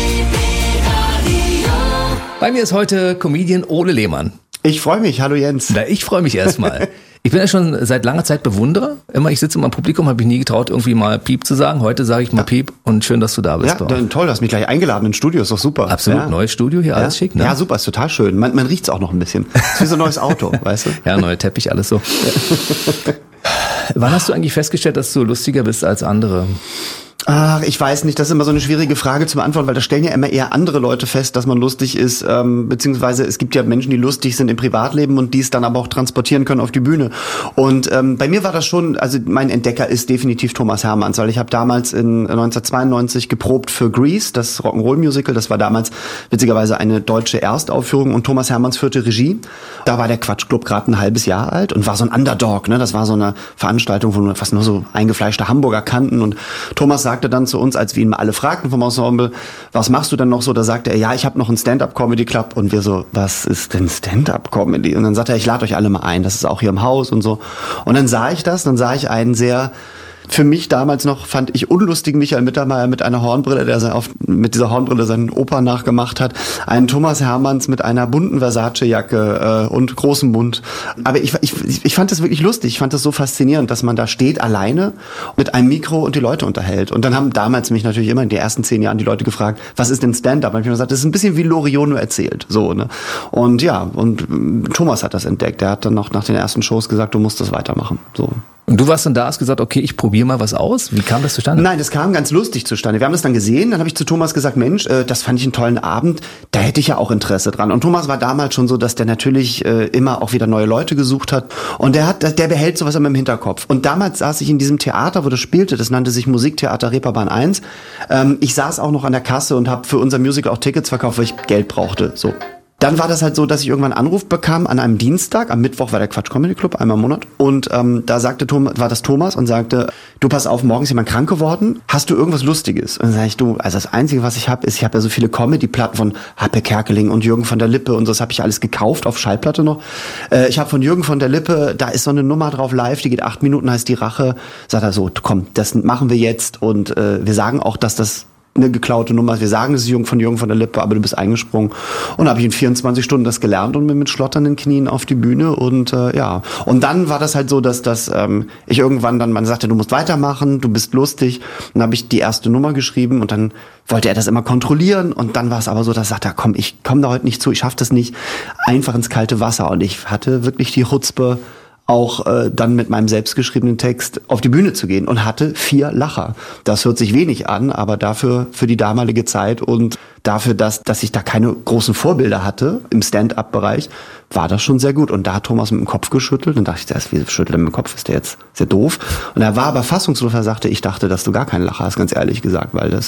Bei mir ist heute Comedian Ole Lehmann. Ich freue mich, hallo Jens. Na, ich freue mich erstmal. Ich bin ja schon seit langer Zeit Bewunderer. Immer, ich sitze immer im Publikum, habe ich nie getraut, irgendwie mal Piep zu sagen. Heute sage ich mal ja. Piep und schön, dass du da bist. Ja, dann, toll, du hast mich gleich eingeladen ins Studio, ist doch super. Absolut, ja. Neues Studio hier, alles ja. schick. Ne? Ja, super, ist total schön. Man, man riecht's auch noch ein bisschen. Ist wie so ein neues Auto, weißt du? Ja, neuer Teppich, alles so. Wann hast du eigentlich festgestellt, dass du lustiger bist als andere? Ach, ich weiß nicht, das ist immer so eine schwierige Frage zu beantworten, weil da stellen ja immer eher andere Leute fest, dass man lustig ist, ähm, beziehungsweise es gibt ja Menschen, die lustig sind im Privatleben und die es dann aber auch transportieren können auf die Bühne. Und ähm, bei mir war das schon, also mein Entdecker ist definitiv Thomas Hermanns, weil ich habe damals in neunzehnhundertzweiundneunzig geprobt für Grease, das Rock'n'Roll-Musical, das war damals witzigerweise eine deutsche Erstaufführung und Thomas Hermanns führte Regie. Da war der Quatschclub gerade ein halbes Jahr alt und war so ein Underdog, ne? Das war so eine Veranstaltung, wo wir fast nur so eingefleischte Hamburger kannten und Thomas sagte dann zu uns, als wir ihn mal alle fragten vom Ensemble, was machst du denn noch so? Da sagte er, ja, ich habe noch einen Stand-Up-Comedy-Club und wir so, was ist denn Stand-Up-Comedy? Und dann sagte er, ich lade euch alle mal ein, das ist auch hier im Haus und so. Und dann sah ich das, dann sah ich einen sehr, für mich damals noch, fand ich unlustigen Michael Mittermeier mit einer Hornbrille, der auf, mit dieser Hornbrille seinen Opa nachgemacht hat, einen Thomas Hermanns mit einer bunten Versace-Jacke äh, und großem Mund. Aber ich, ich, ich fand das wirklich lustig, ich fand das so faszinierend, dass man da steht alleine mit einem Mikro und die Leute unterhält. Und dann haben damals mich natürlich immer in den ersten zehn Jahren die Leute gefragt, was ist denn Stand-Up? Und ich habe gesagt, das ist ein bisschen wie Loriot nur erzählt. So, ne? Und ja, und Thomas hat das entdeckt. Der hat dann noch nach den ersten Shows gesagt, du musst das weitermachen. So. Und du warst dann da, hast gesagt, okay, ich probiere mal was aus. Wie kam das zustande? Nein, das kam ganz lustig zustande. Wir haben das dann gesehen, dann habe ich zu Thomas gesagt, Mensch, äh, das fand ich einen tollen Abend, da hätte ich ja auch Interesse dran. Und Thomas war damals schon so, dass der natürlich äh, immer auch wieder neue Leute gesucht hat. Und der hat, der behält sowas immer im Hinterkopf. Und damals saß ich in diesem Theater, wo das spielte, das nannte sich Musiktheater Reeperbahn eins. Ähm, ich saß auch noch an der Kasse und habe für unser Musical auch Tickets verkauft, weil ich Geld brauchte. So. Dann war das halt so, dass ich irgendwann einen Anruf bekam an einem Dienstag, am Mittwoch war der Quatsch Comedy Club, einmal im Monat. Und ähm, da sagte Thomas, war das Thomas und sagte, du pass auf, morgen ist jemand krank geworden, hast du irgendwas Lustiges? Und dann sag ich, du, also das Einzige, was ich habe, ist, ich habe ja so viele Comedy-Platten von Happe Kerkeling und Jürgen von der Lippe und so, das habe ich alles gekauft, auf Schallplatte noch. Äh, ich habe von Jürgen von der Lippe, da ist so eine Nummer drauf live, die geht acht Minuten, heißt Die Rache. Sagt er so, komm, das machen wir jetzt und äh, wir sagen auch, dass das eine geklaute Nummer. Wir sagen, es ist Jürgen von Jürgen von der Lippe, aber du bist eingesprungen. Und habe ich in vierundzwanzig Stunden das gelernt und bin mit schlotternden Knien auf die Bühne und äh, ja. Und dann war das halt so, dass dass ähm, ich irgendwann dann, man sagte, du musst weitermachen, du bist lustig. Und dann habe ich die erste Nummer geschrieben und dann wollte er das immer kontrollieren und dann war es aber so, dass er sagte, komm, ich komme da heute nicht zu, ich schaffe das nicht, einfach ins kalte Wasser. Und ich hatte wirklich die Chutzpe, auch äh, dann mit meinem selbstgeschriebenen Text auf die Bühne zu gehen und hatte vier Lacher. Das hört sich wenig an, aber dafür, für die damalige Zeit und dafür, dass, dass ich da keine großen Vorbilder hatte im Stand-up-Bereich, war das schon sehr gut. Und da hat Thomas mit dem Kopf geschüttelt und dachte ich, das, wie schüttelt er mit dem Kopf, ist der jetzt sehr doof. Und er war aber fassungslos, er sagte, ich dachte, dass du gar keinen Lacher hast, ganz ehrlich gesagt, weil das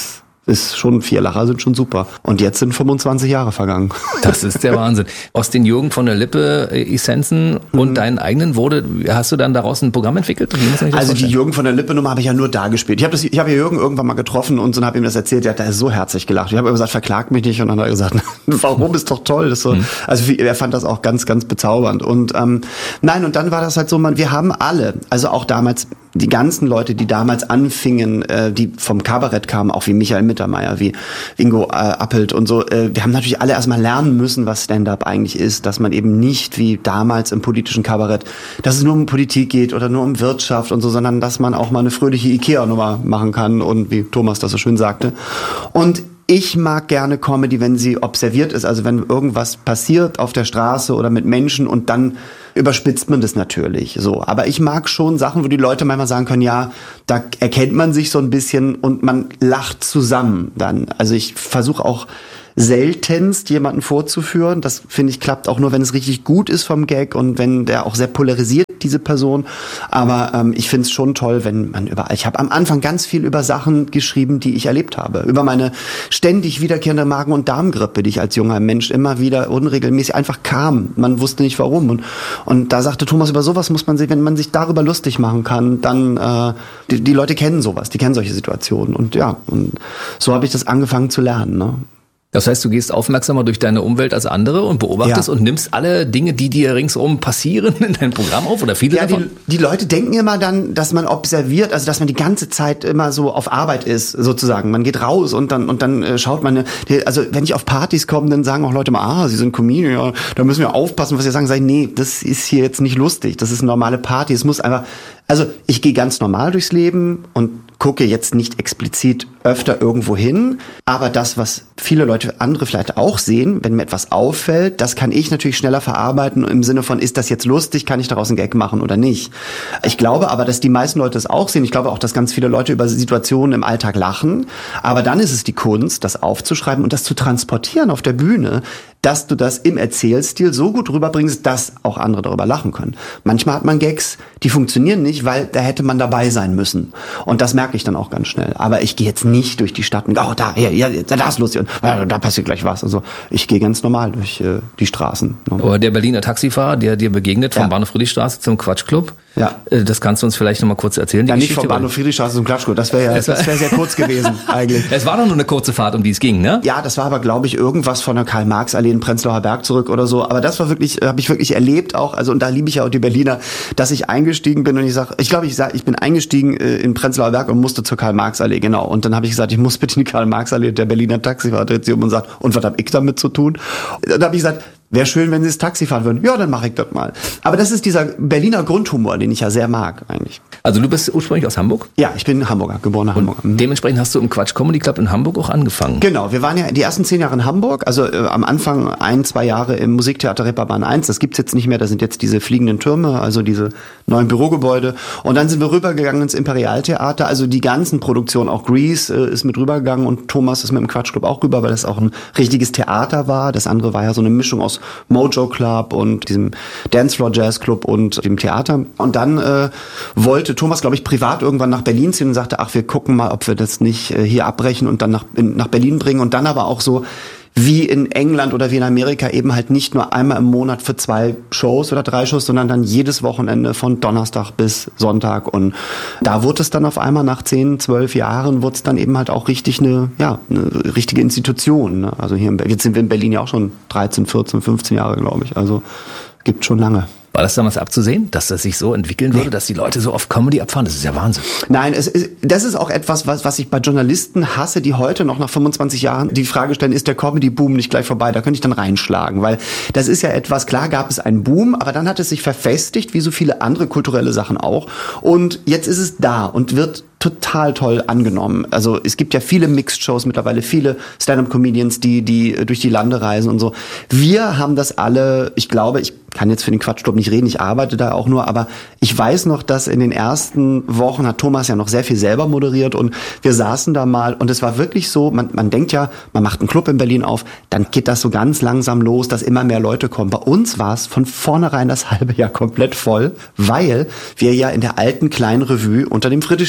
ist schon, vier Lacher sind schon super. Und jetzt sind fünfundzwanzig Jahre vergangen. Das ist der Wahnsinn. Aus den Jürgen von der Lippe Essenzen und mhm. deinen eigenen wurde, hast du dann daraus ein Programm entwickelt? Also die Jürgen von der Lippe Nummer habe ich ja nur da gespielt. Ich habe das, ich habe ja Jürgen irgendwann mal getroffen und so habe ihm das erzählt. Der hat da so herzlich gelacht. Ich habe gesagt, verklagt mich nicht. Und dann hat er gesagt, warum, ist doch toll. Das so, mhm. Also er fand das auch ganz, ganz bezaubernd. Und ähm, nein, und dann war das halt so, man, wir haben alle, also auch damals die ganzen Leute, die damals anfingen, äh, die vom Kabarett kamen, auch wie Michael Mittermeier, wie Ingo äh, Appelt und so, äh, wir haben natürlich alle erstmal lernen müssen, was Stand-up eigentlich ist, dass man eben nicht wie damals im politischen Kabarett, dass es nur um Politik geht oder nur um Wirtschaft und so, sondern dass man auch mal eine fröhliche Ikea-Nummer machen kann und wie Thomas das so schön sagte. Und ich mag gerne Comedy, wenn sie observiert ist, also wenn irgendwas passiert auf der Straße oder mit Menschen und dann überspitzt man das natürlich so. Aber ich mag schon Sachen, wo die Leute manchmal sagen können, ja, da erkennt man sich so ein bisschen und man lacht zusammen dann. Also ich versuche auch seltenst jemanden vorzuführen. Das, finde ich, klappt auch nur, wenn es richtig gut ist vom Gag und wenn der auch sehr polarisiert, diese Person. Aber ähm, ich finde es schon toll, wenn man über... Ich habe am Anfang ganz viel über Sachen geschrieben, die ich erlebt habe. Über meine ständig wiederkehrende Magen- und Darmgrippe, die ich als junger Mensch immer wieder unregelmäßig einfach kam. Man wusste nicht warum. Und, und da sagte Thomas, über sowas muss man sich, wenn man sich darüber lustig machen kann, dann... Äh, die, die Leute kennen sowas, die kennen solche Situationen. Und ja, und so habe ich das angefangen zu lernen, ne? Das heißt, du gehst aufmerksamer durch deine Umwelt als andere und beobachtest ja. und nimmst alle Dinge, die dir ringsum passieren, in dein Programm auf oder viele ja, davon? Die, die Leute denken immer dann, dass man observiert, also dass man die ganze Zeit immer so auf Arbeit ist, sozusagen. Man geht raus und dann und dann äh, schaut man, die, also wenn ich auf Partys komme, dann sagen auch Leute mal, ah, sie sind Comedian, ja, da müssen wir aufpassen, was sie sagen. Sag ich, nee, das ist hier jetzt nicht lustig, das ist eine normale Party, es muss einfach, also ich gehe ganz normal durchs Leben und gucke jetzt nicht explizit öfter irgendwo hin, aber das, was viele Leute, andere vielleicht auch sehen, wenn mir etwas auffällt, das kann ich natürlich schneller verarbeiten im Sinne von, ist das jetzt lustig, kann ich daraus einen Gag machen oder nicht. Ich glaube aber, dass die meisten Leute das auch sehen. Ich glaube auch, dass ganz viele Leute über Situationen im Alltag lachen, aber dann ist es die Kunst, das aufzuschreiben und das zu transportieren auf der Bühne, dass du das im Erzählstil so gut rüberbringst, dass auch andere darüber lachen können. Manchmal hat man Gags, die funktionieren nicht, weil da hätte man dabei sein müssen. Und das merke ich dann auch ganz schnell. Aber ich gehe jetzt nicht durch die Stadt und oh, da, ja, ja, da ist lustig und ja, da passiert gleich was. Also ich gehe ganz normal durch äh, die Straßen. Aber der Berliner Taxifahrer, der dir begegnet vom ja. Bahnhof Friedrichstraße zum Quatschclub, ja. das kannst du uns vielleicht noch mal kurz erzählen. Die ja, nicht Geschichte, vom Bahnhof Friedrichstraße zum Quatschclub. Das wäre ja, das wäre sehr kurz gewesen eigentlich. Es war doch nur eine kurze Fahrt, um die es ging, ne? Ja, das war aber, glaube ich, irgendwas von der Karl-Marx-Allee in Prenzlauer Berg zurück oder so. Aber das war wirklich, habe ich wirklich erlebt auch. Also und da liebe ich ja auch die Berliner, dass ich eingestiegen bin und ich sage, ich glaube, ich sag, ich bin eingestiegen äh, in Prenzlauer Berg und musste zur Karl-Marx-Allee, genau. Und dann habe ich gesagt, ich muss bitte in die Karl-Marx-Allee. Der Berliner Taxifahrer dreht sich um und sagt, und was habe ich damit zu tun? Dann habe ich gesagt, wäre schön, wenn Sie das Taxi fahren würden. Ja, dann mache ich das mal. Aber das ist dieser Berliner Grundhumor, den ich ja sehr mag eigentlich. Also du bist ursprünglich aus Hamburg? Ja, ich bin Hamburger, geborener Hamburger. Und dementsprechend hast du im Quatsch Comedy Club in Hamburg auch angefangen. Genau, wir waren ja die ersten zehn Jahre in Hamburg, also äh, am Anfang ein, zwei Jahre im Musiktheater Reeperbahn eins. Das gibt's jetzt nicht mehr, da sind jetzt diese fliegenden Türme, also diese neuen Bürogebäude. Und dann sind wir rübergegangen ins Imperialtheater, also die ganzen Produktionen, auch Grease äh, ist mit rübergegangen und Thomas ist mit dem Quatsch Club auch rüber, weil das auch ein richtiges Theater war. Das andere war ja so eine Mischung aus Mojo Club und diesem Dancefloor Jazz Club und dem Theater. Und dann äh, wollte Thomas, glaube ich, privat irgendwann nach Berlin ziehen und sagte, ach, wir gucken mal, ob wir das nicht äh, hier abbrechen und dann nach, in, nach Berlin bringen. Und dann aber auch so wie in England oder wie in Amerika eben halt nicht nur einmal im Monat für zwei Shows oder drei Shows, sondern dann jedes Wochenende von Donnerstag bis Sonntag. Und da wurde es dann auf einmal nach zehn, zwölf Jahren, wurde es dann eben halt auch richtig eine, ja, eine richtige Institution. Ne? Also hier, in, jetzt sind wir in Berlin ja auch schon dreizehn, vierzehn, fünfzehn Jahre, glaube ich. Also gibt schon lange. War das damals abzusehen, dass das sich so entwickeln würde, nee. dass die Leute so auf Comedy abfahren? Das ist ja Wahnsinn. Nein, es ist, das ist auch etwas, was, was ich bei Journalisten hasse, die heute noch nach fünfundzwanzig Jahren die Frage stellen, ist der Comedy-Boom nicht gleich vorbei? Da könnte ich dann reinschlagen, weil das ist ja etwas, klar gab es einen Boom, aber dann hat es sich verfestigt, wie so viele andere kulturelle Sachen auch. Und jetzt ist es da und wird total toll angenommen. Also es gibt ja viele Mixed-Shows mittlerweile, viele Stand-up-Comedians, die die durch die Lande reisen und so. Wir haben das alle, ich glaube, ich kann jetzt für den Quatschclub nicht reden, ich arbeite da auch nur, aber ich weiß noch, dass in den ersten Wochen hat Thomas ja noch sehr viel selber moderiert und wir saßen da mal und es war wirklich so, man, man denkt ja, man macht einen Club in Berlin auf, dann geht das so ganz langsam los, dass immer mehr Leute kommen. Bei uns war es von vornherein das halbe Jahr komplett voll, weil wir ja in der alten kleinen Revue unter dem Friedrichstadtpalast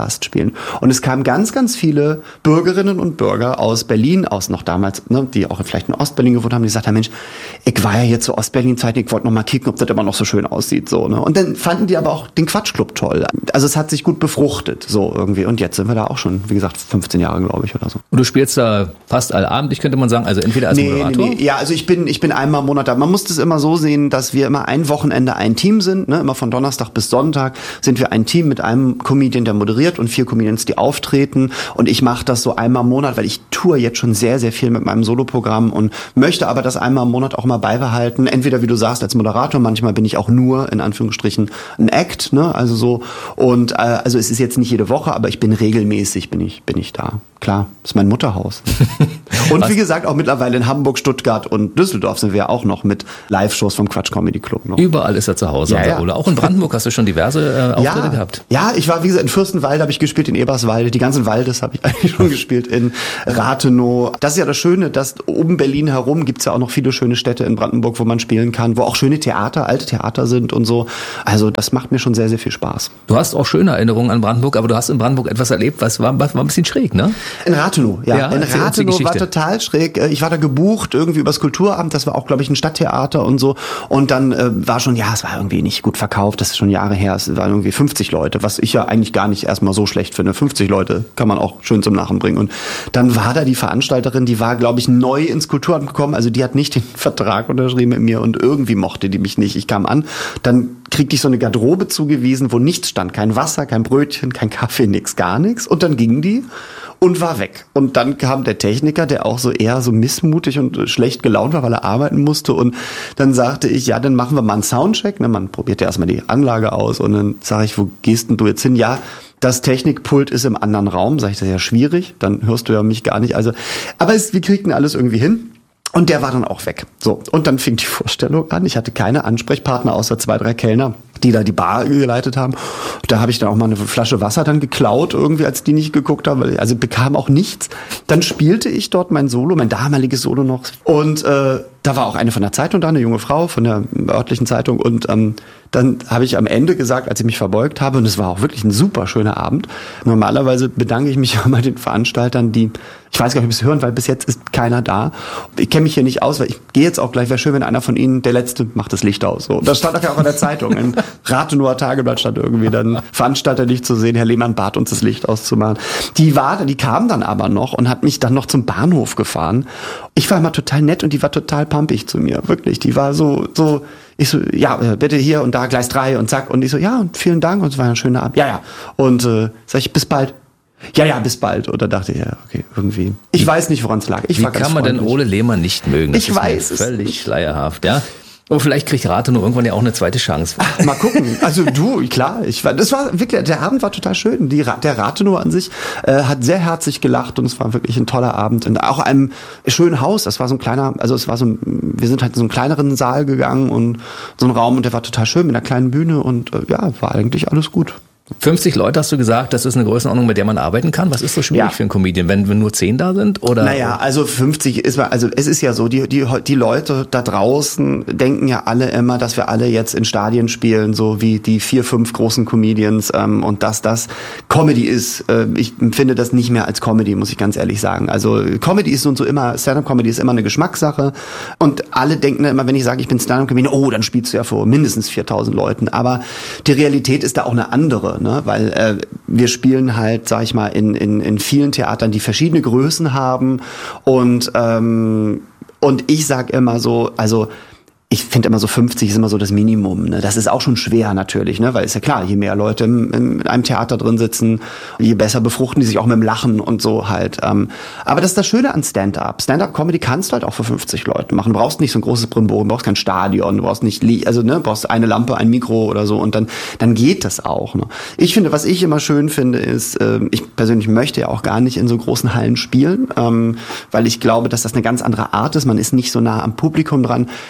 spielen. Und es kamen ganz, ganz viele Bürgerinnen und Bürger aus Berlin, aus noch damals, ne, die auch vielleicht in Ostberlin gewohnt haben, die gesagt haben, Mensch, ich war ja jetzt zur Ostberlin-Zeit, ich wollte noch mal kicken, ob das immer noch so schön aussieht. So, ne? Und dann fanden die aber auch den Quatschclub toll. Also es hat sich gut befruchtet, so irgendwie. Und jetzt sind wir da auch schon, wie gesagt, fünfzehn Jahre, glaube ich, oder so. Und du spielst da fast allabendlich, könnte man sagen, also entweder als nee, Moderator? Nee, nee. Ja, also ich bin, ich bin einmal im Monat da. Man muss das immer so sehen, dass wir immer ein Wochenende ein Team sind, ne? Immer von Donnerstag bis Sonntag sind wir ein Team mit einem Comedian, der moderiert und vier Comedians, die auftreten. Und ich mache das so einmal im Monat, weil ich toure jetzt schon sehr, sehr viel mit meinem Soloprogramm und möchte aber das einmal im Monat auch mal beibehalten. Entweder, wie du sagst, als Moderator, manchmal bin ich auch nur, in Anführungsstrichen, ein Act, ne? Also so. Und äh, also es ist jetzt nicht jede Woche, aber ich bin regelmäßig, bin ich, bin ich da. Klar, das ist mein Mutterhaus. Und Was? Wie gesagt, auch mittlerweile in Hamburg, Stuttgart und Düsseldorf sind wir auch noch mit Live-Shows vom Quatsch Comedy Club noch. Überall ist er zu Hause. Ja, ja. Oder auch in Brandenburg hast du schon diverse äh, Auftritte ja, gehabt. Ja, ich war, wie gesagt, in Fürstenwalde habe ich gespielt, in Eberswalde. Die ganzen Waldes habe ich eigentlich schon gespielt, in Rathenow. Das ist ja das Schöne, dass um Berlin herum gibt's ja auch noch viele schöne Städte in Brandenburg, wo man spielen kann, wo auch schöne Theater, alte Theater sind und so. Also das macht mir schon sehr, sehr viel Spaß. Du hast auch schöne Erinnerungen an Brandenburg, aber du hast in Brandenburg etwas erlebt, was war, war ein bisschen schräg, ne? In Rathenow, ja. Ja, in erzähl uns die Rathenow war Geschichte. total schräg. Ich war da gebucht, irgendwie übers Kulturamt, das war auch, glaube ich, ein Stadttheater und so. Und dann äh, war schon, ja, es war irgendwie nicht gut verkauft, das ist schon Jahre her, es waren irgendwie fünfzig Leute, was ich ja eigentlich gar nicht erstmal so schlecht finde. fünfzig Leute kann man auch schön zum Lachen bringen. Und dann war da die Veranstalterin, die war, glaube ich, neu ins Kulturamt gekommen, also die hat nicht den Vertrag unterschrieben mit mir und irgendwie mochte die mich nicht. Ich kam an, dann kriegte ich so eine Garderobe zugewiesen, wo nichts stand, kein Wasser, kein Brötchen, kein Kaffee, nix, gar nichts. Und dann ging die und war weg. Und dann kam der Techniker, der auch so eher so missmutig und schlecht gelaunt war, weil er arbeiten musste. Und dann sagte ich, ja, dann machen wir mal einen Soundcheck. Ne, man probiert ja erstmal die Anlage aus. Und dann sage ich, wo gehst denn du jetzt hin? Ja, das Technikpult ist im anderen Raum. Sag ich, das ist ja schwierig. Dann hörst du ja mich gar nicht. Also, aber es, wir kriegten alles irgendwie hin. Und der war dann auch weg. So. Und dann fing die Vorstellung an. Ich hatte keine Ansprechpartner außer zwei, drei Kellner, die da die Bar geleitet haben. Da habe ich dann auch mal eine Flasche Wasser dann geklaut, irgendwie, als die nicht geguckt haben. Also bekam auch nichts. Dann spielte ich dort mein Solo, mein damaliges Solo noch. Und äh, da war auch eine von der Zeitung da, eine junge Frau von der örtlichen Zeitung. Und ähm, dann habe ich am Ende gesagt, als ich mich verbeugt habe, und es war auch wirklich ein super schöner Abend. Normalerweise bedanke ich mich ja bei den Veranstaltern, die, ich weiß gar nicht, ob sie es hören, weil bis jetzt ist keiner da. Ich kenne mich hier nicht aus, weil ich gehe jetzt auch gleich, wäre schön, wenn einer von ihnen, der Letzte, macht das Licht aus. So. Das stand auch ja auch in der Zeitung. Im Rathenower Tageblatt stand irgendwie dann Veranstalter nicht zu sehen, Herr Lehmann bat uns, das Licht auszumachen. Die war, die kam dann aber noch und hat mich dann noch zum Bahnhof gefahren. Ich war immer total nett und die war total pumpig zu mir, wirklich. Die war so, so, ich so, ja, bitte hier und da, Gleis drei und zack. Und ich so, ja, und vielen Dank und es war ein schöner Abend. Ja, ja. Und äh, sag ich, bis bald. Ja, ja, bis bald. Und da dachte ich, ja, okay, irgendwie. Ich weiß nicht, woran es lag. Ich Wie war ganz kann man denn freundlich. Ole Lehmann nicht mögen? Das Ich ist mir weiß es völlig nicht. schleierhaft, ja. Oh, vielleicht kriegt Rathenow irgendwann ja auch eine zweite Chance. Ach, mal gucken. Also du, klar, ich war, das war wirklich, der Abend war total schön. Die, Ra- der Rathenow an sich äh, hat sehr herzlich gelacht und es war wirklich ein toller Abend. In auch einem schönen Haus. Das war so ein kleiner, also es war so ein, wir sind halt in so einen kleineren Saal gegangen und so ein Raum und der war total schön mit einer kleinen Bühne und äh, ja, war eigentlich alles gut. fünfzig Leute hast du gesagt, das ist eine Größenordnung, mit der man arbeiten kann. Was ist so schwierig Ja. für einen Comedian, wenn, wenn nur zehn da sind? Oder? Naja, also fünfzig ist, also es ist ja so, die, die, die Leute da draußen denken ja alle immer, dass wir alle jetzt in Stadien spielen, so wie die vier, fünf großen Comedians ähm, und dass das Comedy ist. Äh, ich empfinde das nicht mehr als Comedy, muss ich ganz ehrlich sagen. Also Comedy ist und so immer, Stand-up-Comedy ist immer eine Geschmackssache und alle denken dann immer, wenn ich sage, ich bin Stand-up-Comedian, oh, dann spielst du ja vor mindestens viertausend Leuten. Aber die Realität ist da auch eine andere. Ne? Weil äh, wir spielen halt, sag ich mal, in, in, in vielen Theatern, die verschiedene Größen haben und ähm, und ich sag immer so, also ich finde immer so fünfzig ist immer so das Minimum. Ne? Das ist auch schon schwer natürlich, ne? Weil ist ja klar, je mehr Leute im, im, in einem Theater drin sitzen, je besser befruchten die sich auch mit dem Lachen und so halt. Ähm, aber das ist das Schöne an Stand-up. Stand-up-Comedy kannst du halt auch für fünfzig Leute machen. Du brauchst nicht so ein großes Brimborium, du brauchst kein Stadion, du brauchst nicht, also ne, du brauchst eine Lampe, ein Mikro oder so und dann dann geht das auch. Ne? Ich finde, was ich immer schön finde, ist, äh, ich persönlich möchte ja auch gar nicht in so großen Hallen spielen, ähm, weil ich glaube, dass das eine ganz andere Art ist. Man ist nicht so nah am Publikum dran. Ich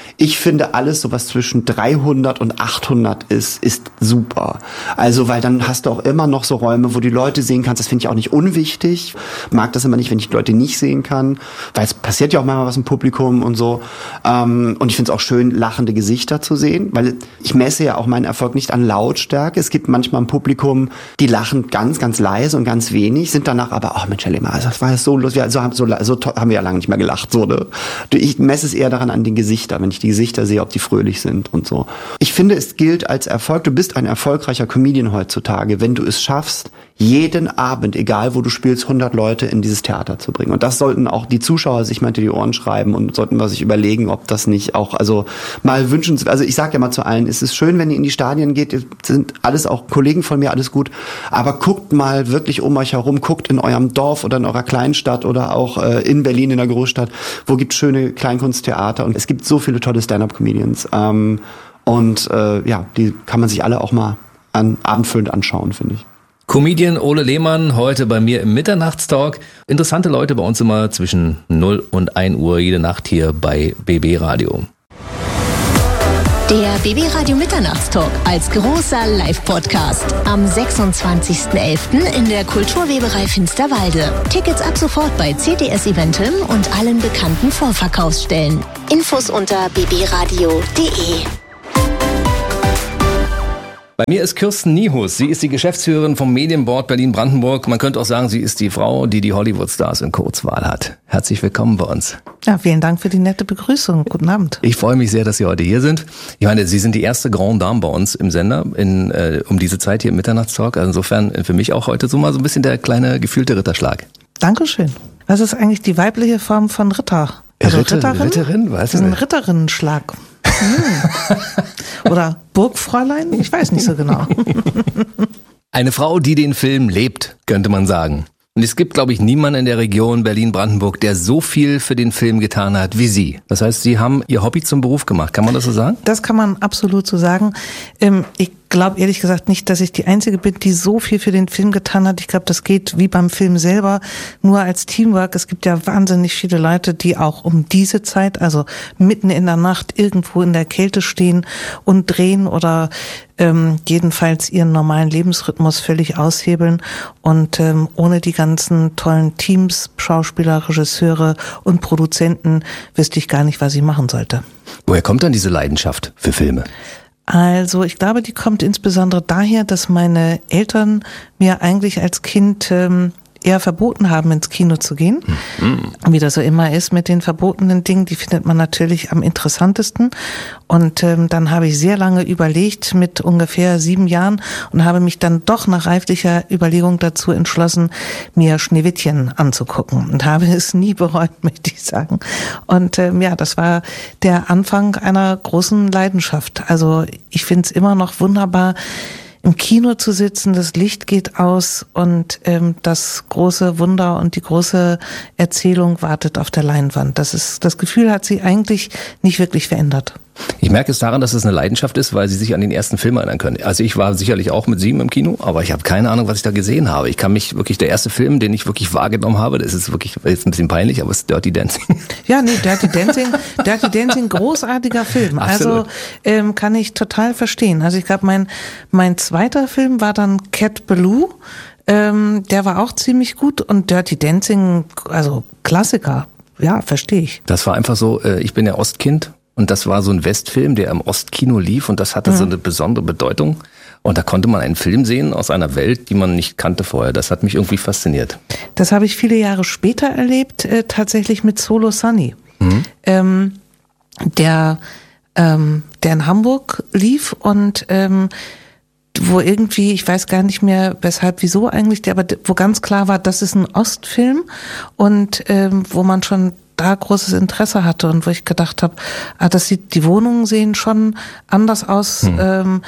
finde, alles so was zwischen dreihundert und achthundert ist, ist super. Also, weil dann hast du auch immer noch so Räume, wo die Leute sehen kannst. Das finde ich auch nicht unwichtig. Mag das immer nicht, wenn ich die Leute nicht sehen kann, weil es passiert ja auch manchmal was im Publikum und so. Und ich finde es auch schön, lachende Gesichter zu sehen, weil ich messe ja auch meinen Erfolg nicht an Lautstärke. Es gibt manchmal im Publikum, die lachen ganz, ganz leise und ganz wenig, sind danach aber, oh Mensch, Herr Lehmann, das war so lustig, so, so, so haben wir ja lange nicht mehr gelacht. So, ne? Ich messe es eher daran an den Gesichtern, wenn ich die Gesichter sehe, ob die fröhlich sind und so. Ich finde, es gilt als Erfolg. Du bist ein erfolgreicher Comedian heutzutage, wenn du es schaffst, jeden Abend, egal wo du spielst, hundert Leute in dieses Theater zu bringen. Und das sollten auch die Zuschauer sich mal hinter die Ohren schreiben und sollten wir sich überlegen, ob das nicht auch, also mal wünschen, also ich sage ja mal zu allen, es ist schön, wenn ihr in die Stadien geht, sind alles auch Kollegen von mir, alles gut, aber guckt mal wirklich um euch herum, guckt in eurem Dorf oder in eurer Kleinstadt oder auch äh, in Berlin in der Großstadt, wo gibt es schöne Kleinkunsttheater und es gibt so viele tolle Stand-up-Comedians ähm, und äh, ja, die kann man sich alle auch mal an, abendfüllend anschauen, finde ich. Comedian Ole Lehmann, heute bei mir im Mitternachtstalk. Interessante Leute bei uns immer zwischen null und ein Uhr jede Nacht hier bei B B Radio. Der B B Radio Mitternachtstalk als großer Live-Podcast am sechsundzwanzigsten elften in der Kulturweberei Finsterwalde. Tickets ab sofort bei C T S Eventim und allen bekannten Vorverkaufsstellen. Infos unter b b radio punkt d e. Bei mir ist Kirsten Niehus. Sie ist die Geschäftsführerin vom Medienboard Berlin-Brandenburg. Man könnte auch sagen, sie ist die Frau, die die Hollywood-Stars in Kurzwahl hat. Herzlich willkommen bei uns. Ja, vielen Dank für die nette Begrüßung. Guten Abend. Ich freue mich sehr, dass Sie heute hier sind. Ich meine, Sie sind die erste Grande Dame bei uns im Sender in, äh, um diese Zeit hier im Mitternachtstalk. Also insofern für mich auch heute so mal so ein bisschen der kleine gefühlte Ritterschlag. Dankeschön. Was ist eigentlich die weibliche Form von Ritter? Also Ritter, Ritterin? Ritterin? Weiß ich nicht. Ein nicht. Ritterinnenschlag. Hm. Oder Burgfräulein? Ich weiß nicht so genau. Eine Frau, die den Film lebt, könnte man sagen. Und es gibt, glaube ich, niemanden in der Region Berlin-Brandenburg, der so viel für den Film getan hat wie Sie. Das heißt, Sie haben Ihr Hobby zum Beruf gemacht. Kann man das so sagen? Das kann man absolut so sagen. Ich glaube ehrlich gesagt nicht, dass ich die Einzige bin, die so viel für den Film getan hat. Ich glaube, das geht wie beim Film selber nur als Teamwork. Es gibt ja wahnsinnig viele Leute, die auch um diese Zeit, also mitten in der Nacht irgendwo in der Kälte stehen und drehen oder ähm, jedenfalls ihren normalen Lebensrhythmus völlig aushebeln. Und ähm, ohne die ganzen tollen Teams, Schauspieler, Regisseure und Produzenten wüsste ich gar nicht, was ich machen sollte. Woher kommt dann diese Leidenschaft für Filme? Also ich glaube, die kommt insbesondere daher, dass meine Eltern mir eigentlich als Kind ähm, eher verboten haben, ins Kino zu gehen. Mhm. Wie das so immer ist mit den verbotenen Dingen, die findet man natürlich am interessantesten. Und ähm, dann habe ich sehr lange überlegt, mit ungefähr sieben Jahren, und habe mich dann doch nach reiflicher Überlegung dazu entschlossen, mir Schneewittchen anzugucken. Und habe es nie bereut, möchte ich sagen. Und ähm, ja, das war der Anfang einer großen Leidenschaft. Also ich finde es immer noch wunderbar, im Kino zu sitzen, das Licht geht aus und ähm, das große Wunder und die große Erzählung wartet auf der Leinwand. Das ist, das Gefühl hat sie eigentlich nicht wirklich verändert. Ich merke es daran, dass es eine Leidenschaft ist, weil Sie sich an den ersten Film erinnern können. Also ich war sicherlich auch mit sieben im Kino, aber ich habe keine Ahnung, was ich da gesehen habe. Ich kann mich wirklich, der erste Film, den ich wirklich wahrgenommen habe, das ist wirklich jetzt ein bisschen peinlich, aber es ist Dirty Dancing. Ja, nee, Dirty Dancing, Dirty Dancing, großartiger Film. Absolut. Also ähm, kann ich total verstehen. Also ich glaube, mein mein zweiter Film war dann Cat Ballou. Ähm, der war auch ziemlich gut und Dirty Dancing, also Klassiker. Ja, verstehe ich. Das war einfach so, äh, ich bin ja Ostkind. Und das war so ein Westfilm, der im Ostkino lief und das hatte mhm. so eine besondere Bedeutung. Und da konnte man einen Film sehen aus einer Welt, die man nicht kannte vorher. Das hat mich irgendwie fasziniert. Das habe ich viele Jahre später erlebt, äh, tatsächlich mit Solo Sunny. Mhm. Ähm, der, ähm, der in Hamburg lief und ähm, wo irgendwie, ich weiß gar nicht mehr weshalb, wieso eigentlich, aber wo ganz klar war, das ist ein Ostfilm und ähm, wo man schon da großes Interesse hatte und wo ich gedacht habe, ah, das sieht, die Wohnungen sehen schon anders aus. Hm. Ähm,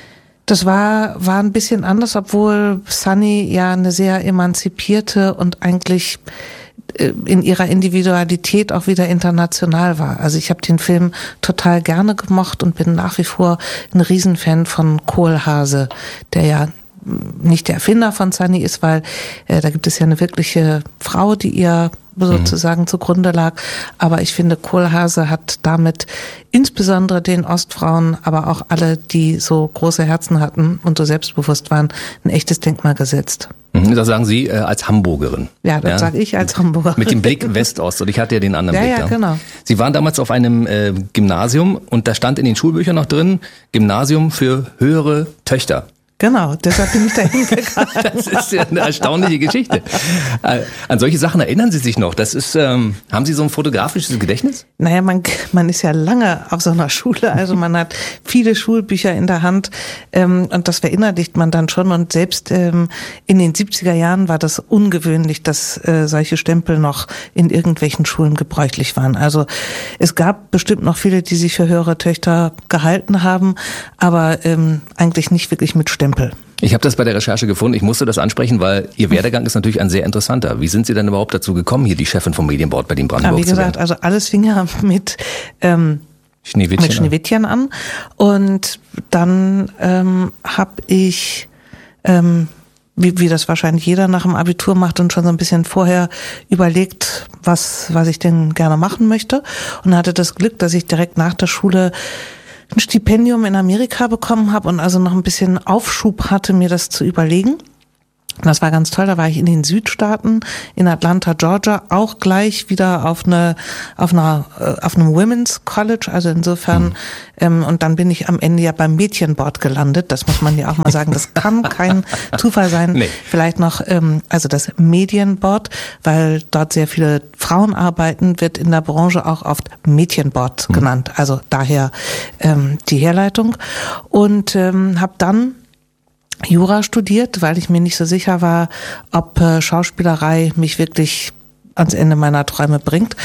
das war war ein bisschen anders, obwohl Sunny ja eine sehr emanzipierte und eigentlich äh, in ihrer Individualität auch wieder international war. Also ich habe den Film total gerne gemocht und bin nach wie vor ein Riesenfan von Kohlhase, der ja nicht der Erfinder von Sunny ist, weil äh, da gibt es ja eine wirkliche Frau, die ihr sozusagen mhm. zugrunde lag. Aber ich finde, Kohlhaase hat damit insbesondere den Ostfrauen, aber auch alle, die so große Herzen hatten und so selbstbewusst waren, ein echtes Denkmal gesetzt. Das sagen Sie äh, als Hamburgerin. Ja, das ja. sage ich als Hamburgerin. Mit dem Blick West-Ost, und ich hatte ja den anderen ja, Blick. Ja, ja, genau. Sie waren damals auf einem äh, Gymnasium und da stand in den Schulbüchern noch drin, Gymnasium für höhere Töchter. Genau, deshalb bin ich da hingegangen. Das ist ja eine erstaunliche Geschichte. An solche Sachen erinnern Sie sich noch? Das ist, ähm, haben Sie so ein fotografisches Gedächtnis? Naja, man, man ist ja lange auf so einer Schule, also man hat viele Schulbücher in der Hand ähm, und das verinnerlicht man dann schon. Und selbst ähm, in den siebziger Jahren war das ungewöhnlich, dass äh, solche Stempel noch in irgendwelchen Schulen gebräuchlich waren. Also es gab bestimmt noch viele, die sich für höhere Töchter gehalten haben, aber ähm, eigentlich nicht wirklich mit Stempel. Ich habe das bei der Recherche gefunden. Ich musste das ansprechen, weil Ihr Werdegang ist natürlich ein sehr interessanter. Wie sind Sie denn überhaupt dazu gekommen, hier die Chefin vom Medienboard Berlin-Brandenburg ja, wie gesagt, zu werden? Also alles fing ja mit ähm, Schneewittchen, mit Schneewittchen an. Und dann ähm, habe ich, ähm, wie, wie das wahrscheinlich jeder nach dem Abitur macht, und schon so ein bisschen vorher überlegt, was, was ich denn gerne machen möchte. Und hatte das Glück, dass ich direkt nach der Schule ein Stipendium in Amerika bekommen habe und also noch ein bisschen Aufschub hatte, mir das zu überlegen. Das war ganz toll, da war ich in den Südstaaten, in Atlanta, Georgia, auch gleich wieder auf eine, auf einer, auf einem Women's College, also insofern, mhm. ähm, und dann bin ich am Ende ja beim Mädchenboard gelandet, das muss man ja auch mal sagen, das kann kein Zufall sein. Nee. Vielleicht noch, ähm, also das Medienboard, weil dort sehr viele Frauen arbeiten, wird in der Branche auch oft Mädchenboard mhm. genannt, also daher ähm, die Herleitung, und ähm, habe dann Jura studiert, weil ich mir nicht so sicher war, ob äh, Schauspielerei mich wirklich ans Ende meiner Träume bringt,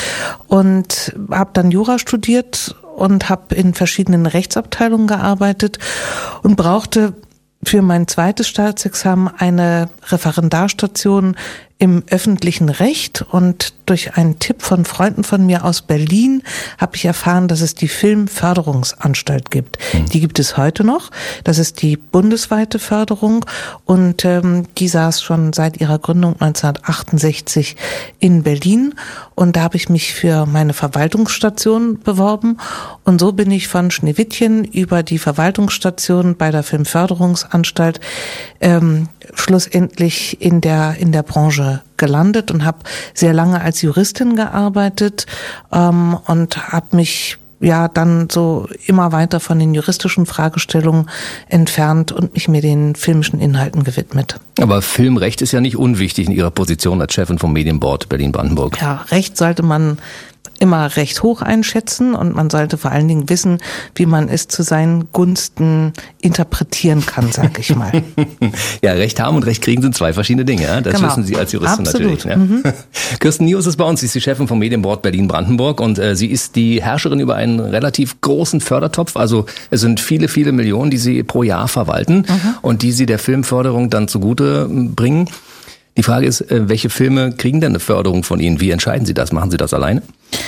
und habe dann Jura studiert und habe in verschiedenen Rechtsabteilungen gearbeitet und brauchte für mein zweites Staatsexamen eine Referendarstation im öffentlichen Recht, und durch einen Tipp von Freunden von mir aus Berlin habe ich erfahren, dass es die Filmförderungsanstalt gibt. Mhm. Die gibt es heute noch. Das ist die bundesweite Förderung, und ähm, die saß schon seit ihrer Gründung neunzehnhundertachtundsechzig in Berlin, und da habe ich mich für meine Verwaltungsstation beworben, und so bin ich von Schneewittchen über die Verwaltungsstation bei der Filmförderungsanstalt ähm, schlussendlich in der in der Branche gelandet und habe sehr lange als Juristin gearbeitet ähm, und habe mich ja dann so immer weiter von den juristischen Fragestellungen entfernt und mich mir den filmischen Inhalten gewidmet. Aber Filmrecht ist ja nicht unwichtig in Ihrer Position als Chefin vom Medienboard Berlin-Brandenburg. Ja, Recht sollte man immer recht hoch einschätzen, und man sollte vor allen Dingen wissen, wie man es zu seinen Gunsten interpretieren kann, sag ich mal. Ja, Recht haben und Recht kriegen sind zwei verschiedene Dinge. Ja? Das genau. wissen Sie als Juristin Absolut. natürlich. Ja? Mhm. Kirsten Nius ist bei uns, sie ist die Chefin vom Medienboard Berlin-Brandenburg, und äh, sie ist die Herrscherin über einen relativ großen Fördertopf. Also es sind viele, viele Millionen, die sie pro Jahr verwalten mhm. und die sie der Filmförderung dann zugute bringen. Die Frage ist, welche Filme kriegen denn eine Förderung von Ihnen? Wie entscheiden Sie das? Machen Sie das alleine?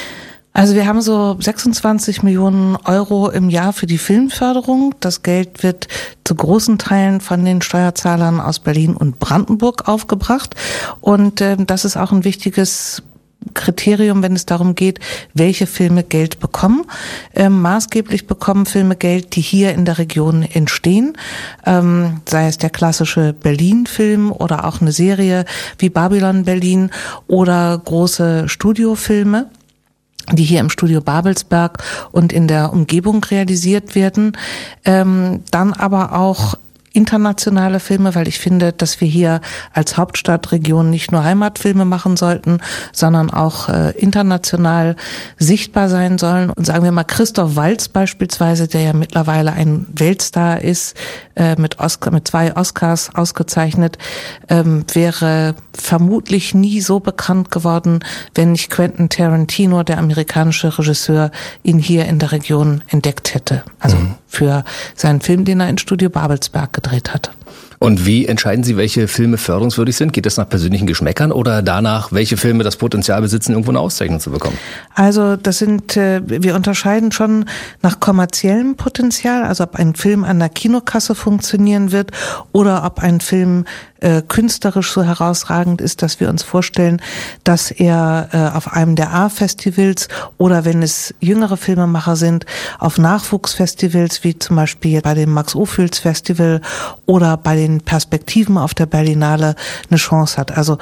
Also wir haben so sechsundzwanzig Millionen Euro im Jahr für die Filmförderung. Das Geld wird zu großen Teilen von den Steuerzahlern aus Berlin und Brandenburg aufgebracht. Und äh, das ist auch ein wichtiges Kriterium, wenn es darum geht, welche Filme Geld bekommen. Ähm, maßgeblich bekommen Filme Geld, die hier in der Region entstehen, ähm, sei es der klassische Berlin-Film oder auch eine Serie wie Babylon Berlin oder große Studiofilme, die hier im Studio Babelsberg und in der Umgebung realisiert werden. Ähm, dann aber auch internationale Filme, weil ich finde, dass wir hier als Hauptstadtregion nicht nur Heimatfilme machen sollten, sondern auch äh, international sichtbar sein sollen. Und sagen wir mal, Christoph Waltz beispielsweise, der ja mittlerweile ein Weltstar ist, äh, mit Oscar, mit zwei Oscars ausgezeichnet, ähm, wäre vermutlich nie so bekannt geworden, wenn nicht Quentin Tarantino, der amerikanische Regisseur, ihn hier in der Region entdeckt hätte. Also mhm. für seinen Film, den er in Studio Babelsberg gedreht hat. Und wie entscheiden Sie, welche Filme förderungswürdig sind? Geht das nach persönlichen Geschmäckern oder danach, welche Filme das Potenzial besitzen, irgendwo eine Auszeichnung zu bekommen? Also das sind, äh, wir unterscheiden schon nach kommerziellem Potenzial, also ob ein Film an der Kinokasse funktionieren wird oder ob ein Film äh, künstlerisch so herausragend ist, dass wir uns vorstellen, dass er äh, auf einem der A-Festivals oder wenn es jüngere Filmemacher sind, auf Nachwuchsfestivals wie zum Beispiel bei dem Max-Ophüls-Festival oder bei den Perspektiven auf der Berlinale eine Chance hat. Also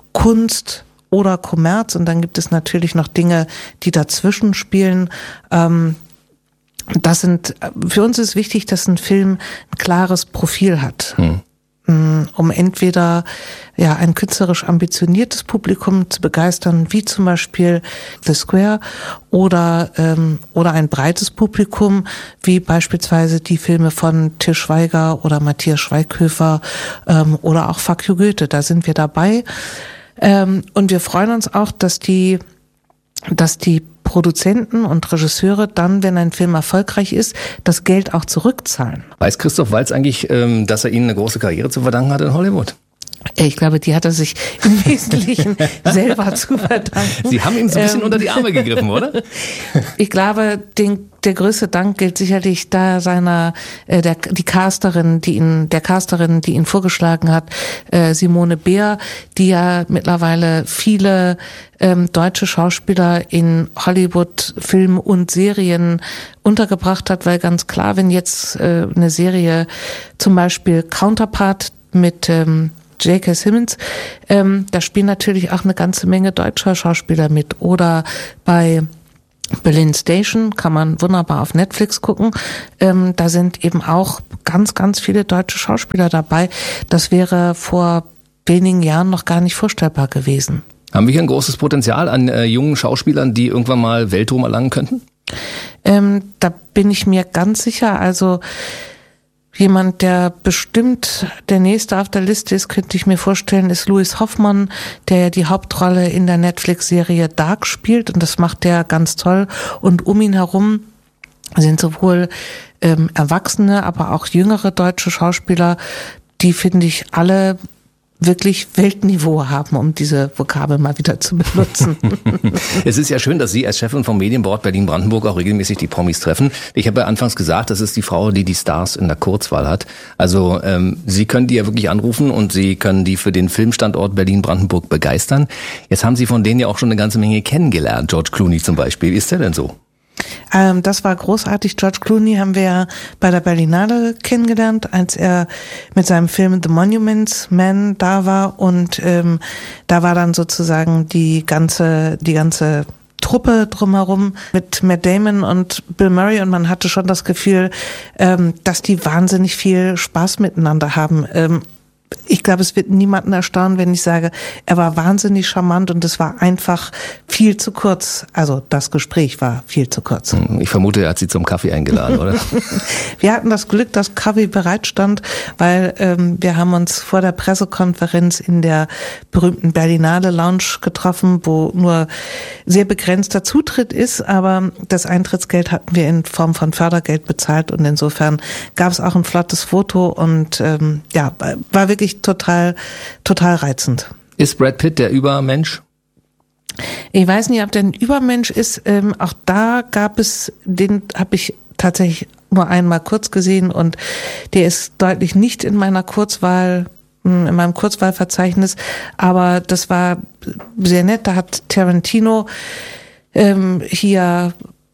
Kunst oder Kommerz und dann gibt es natürlich noch Dinge, die dazwischen spielen. Ähm, das sind, für uns ist wichtig, dass ein Film ein klares Profil hat. Hm. Um entweder ja ein künstlerisch ambitioniertes Publikum zu begeistern, wie zum Beispiel The Square, oder ähm, oder ein breites Publikum, wie beispielsweise die Filme von Til Schweiger oder Matthias Schweighöfer ähm, oder auch Fuck you Goethe. Da sind wir dabei ähm, und wir freuen uns auch, dass die dass die Produzenten und Regisseure dann, wenn ein Film erfolgreich ist, das Geld auch zurückzahlen. Weiß Christoph Waltz eigentlich, dass er Ihnen eine große Karriere zu verdanken hat in Hollywood? Ich glaube, die hat er sich im Wesentlichen selber zu verdanken. Sie haben ihm so ein bisschen ähm, unter die Arme gegriffen, oder? Ich glaube, den, der größte Dank gilt sicherlich da seiner, äh, der, die Casterin, die ihn, der Casterin, die ihn vorgeschlagen hat, äh, Simone Beer, die ja mittlerweile viele ähm, deutsche Schauspieler in Hollywood, Film und Serien untergebracht hat, weil ganz klar, wenn jetzt äh, eine Serie zum Beispiel Counterpart mit ähm, J K. Simmons, ähm, da spielen natürlich auch eine ganze Menge deutscher Schauspieler mit. Oder bei Berlin Station kann man wunderbar auf Netflix gucken. Ähm, da sind eben auch ganz, ganz viele deutsche Schauspieler dabei. Das wäre vor wenigen Jahren noch gar nicht vorstellbar gewesen. Haben wir hier ein großes Potenzial an äh, jungen Schauspielern, die irgendwann mal Weltruhm erlangen könnten? Ähm, da bin ich mir ganz sicher. Also jemand, der bestimmt der Nächste auf der Liste ist, könnte ich mir vorstellen, ist Louis Hoffmann, der die Hauptrolle in der Netflix-Serie Dark spielt und das macht der ganz toll. Und um ihn herum sind sowohl ähm, erwachsene, aber auch jüngere deutsche Schauspieler, die, finde ich, alle wirklich Weltniveau haben, um diese Vokabel mal wieder zu benutzen. Es ist ja schön, dass Sie als Chefin vom Medienboard Berlin-Brandenburg auch regelmäßig die Promis treffen. Ich habe ja anfangs gesagt, das ist die Frau, die die Stars in der Kurzwahl hat. Also ähm, Sie können die ja wirklich anrufen und Sie können die für den Filmstandort Berlin-Brandenburg begeistern. Jetzt haben Sie von denen ja auch schon eine ganze Menge kennengelernt. George Clooney zum Beispiel. Wie ist der denn so? Ähm, das war großartig. George Clooney haben wir ja bei der Berlinale kennengelernt, als er mit seinem Film The Monuments Man da war und ähm, da war dann sozusagen die ganze, die ganze Truppe drumherum mit Matt Damon und Bill Murray und man hatte schon das Gefühl, ähm, dass die wahnsinnig viel Spaß miteinander haben. Ähm, Ich glaube, es wird niemanden erstaunen, wenn ich sage, er war wahnsinnig charmant und es war einfach viel zu kurz. Also das Gespräch war viel zu kurz. Ich vermute, er hat Sie zum Kaffee eingeladen, oder? Wir hatten das Glück, dass Kaffee bereitstand, weil ähm, wir haben uns vor der Pressekonferenz in der berühmten Berlinale Lounge getroffen, wo nur sehr begrenzter Zutritt ist, aber das Eintrittsgeld hatten wir in Form von Fördergeld bezahlt und insofern gab es auch ein flottes Foto und ähm, ja, war wirklich total, total reizend. Ist Brad Pitt der Übermensch? Ich weiß nicht, ob der ein Übermensch ist. Ähm, auch da gab es, den habe ich tatsächlich nur einmal kurz gesehen und der ist deutlich nicht in meiner Kurzwahl, in meinem Kurzwahlverzeichnis, aber das war sehr nett. Da hat Tarantino ähm, hier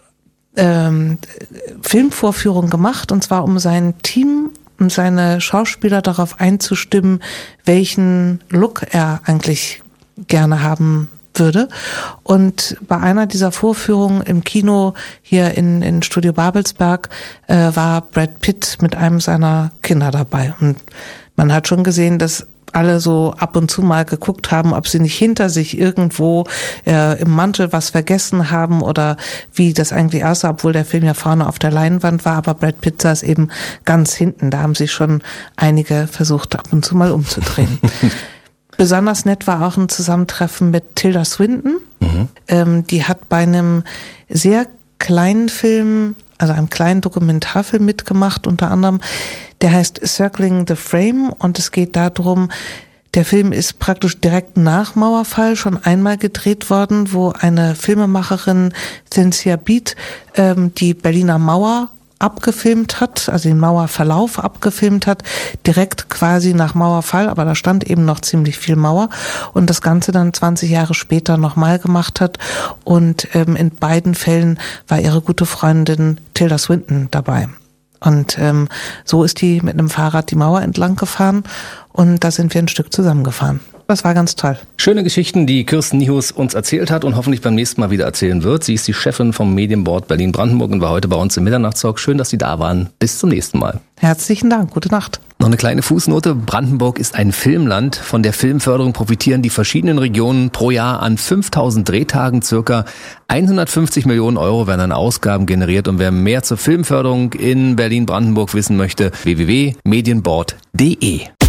ähm, Filmvorführung gemacht und zwar um sein Team um seine Schauspieler darauf einzustimmen, welchen Look er eigentlich gerne haben würde. Und bei einer dieser Vorführungen im Kino hier in, in Studio Babelsberg äh, war Brad Pitt mit einem seiner Kinder dabei. Und man hat schon gesehen, dass alle so ab und zu mal geguckt haben, ob sie nicht hinter sich irgendwo äh, im Mantel was vergessen haben oder wie das eigentlich aussah, obwohl der Film ja vorne auf der Leinwand war, aber Brad Pitt saß eben ganz hinten. Da haben sich schon einige versucht, ab und zu mal umzudrehen. Besonders nett war auch ein Zusammentreffen mit Tilda Swinton. Mhm. Ähm, die hat bei einem sehr kleinen Film also einem kleinen Dokumentarfilm mitgemacht, unter anderem, der heißt Circling the Frame und es geht darum, der Film ist praktisch direkt nach Mauerfall schon einmal gedreht worden, wo eine Filmemacherin, Cynthia Beat, ähm, die Berliner Mauer abgefilmt hat, also den Mauerverlauf abgefilmt hat, direkt quasi nach Mauerfall, aber da stand eben noch ziemlich viel Mauer und das Ganze dann zwanzig Jahre später nochmal gemacht hat und ähm, in beiden Fällen war ihre gute Freundin Tilda Swinton dabei. Und ähm, so ist die mit einem Fahrrad die Mauer entlang gefahren und da sind wir ein Stück zusammengefahren. Das war ganz toll. Schöne Geschichten, die Kirsten Niehus uns erzählt hat und hoffentlich beim nächsten Mal wieder erzählen wird. Sie ist die Chefin vom Medienboard Berlin-Brandenburg und war heute bei uns im Mitternachtstalk. Schön, dass Sie da waren. Bis zum nächsten Mal. Herzlichen Dank. Gute Nacht. Noch eine kleine Fußnote. Brandenburg ist ein Filmland. Von der Filmförderung profitieren die verschiedenen Regionen pro Jahr an fünftausend Drehtagen. Circa hundertfünfzig Millionen Euro werden an Ausgaben generiert. Und wer mehr zur Filmförderung in Berlin-Brandenburg wissen möchte, w w w punkt medienboard punkt d e.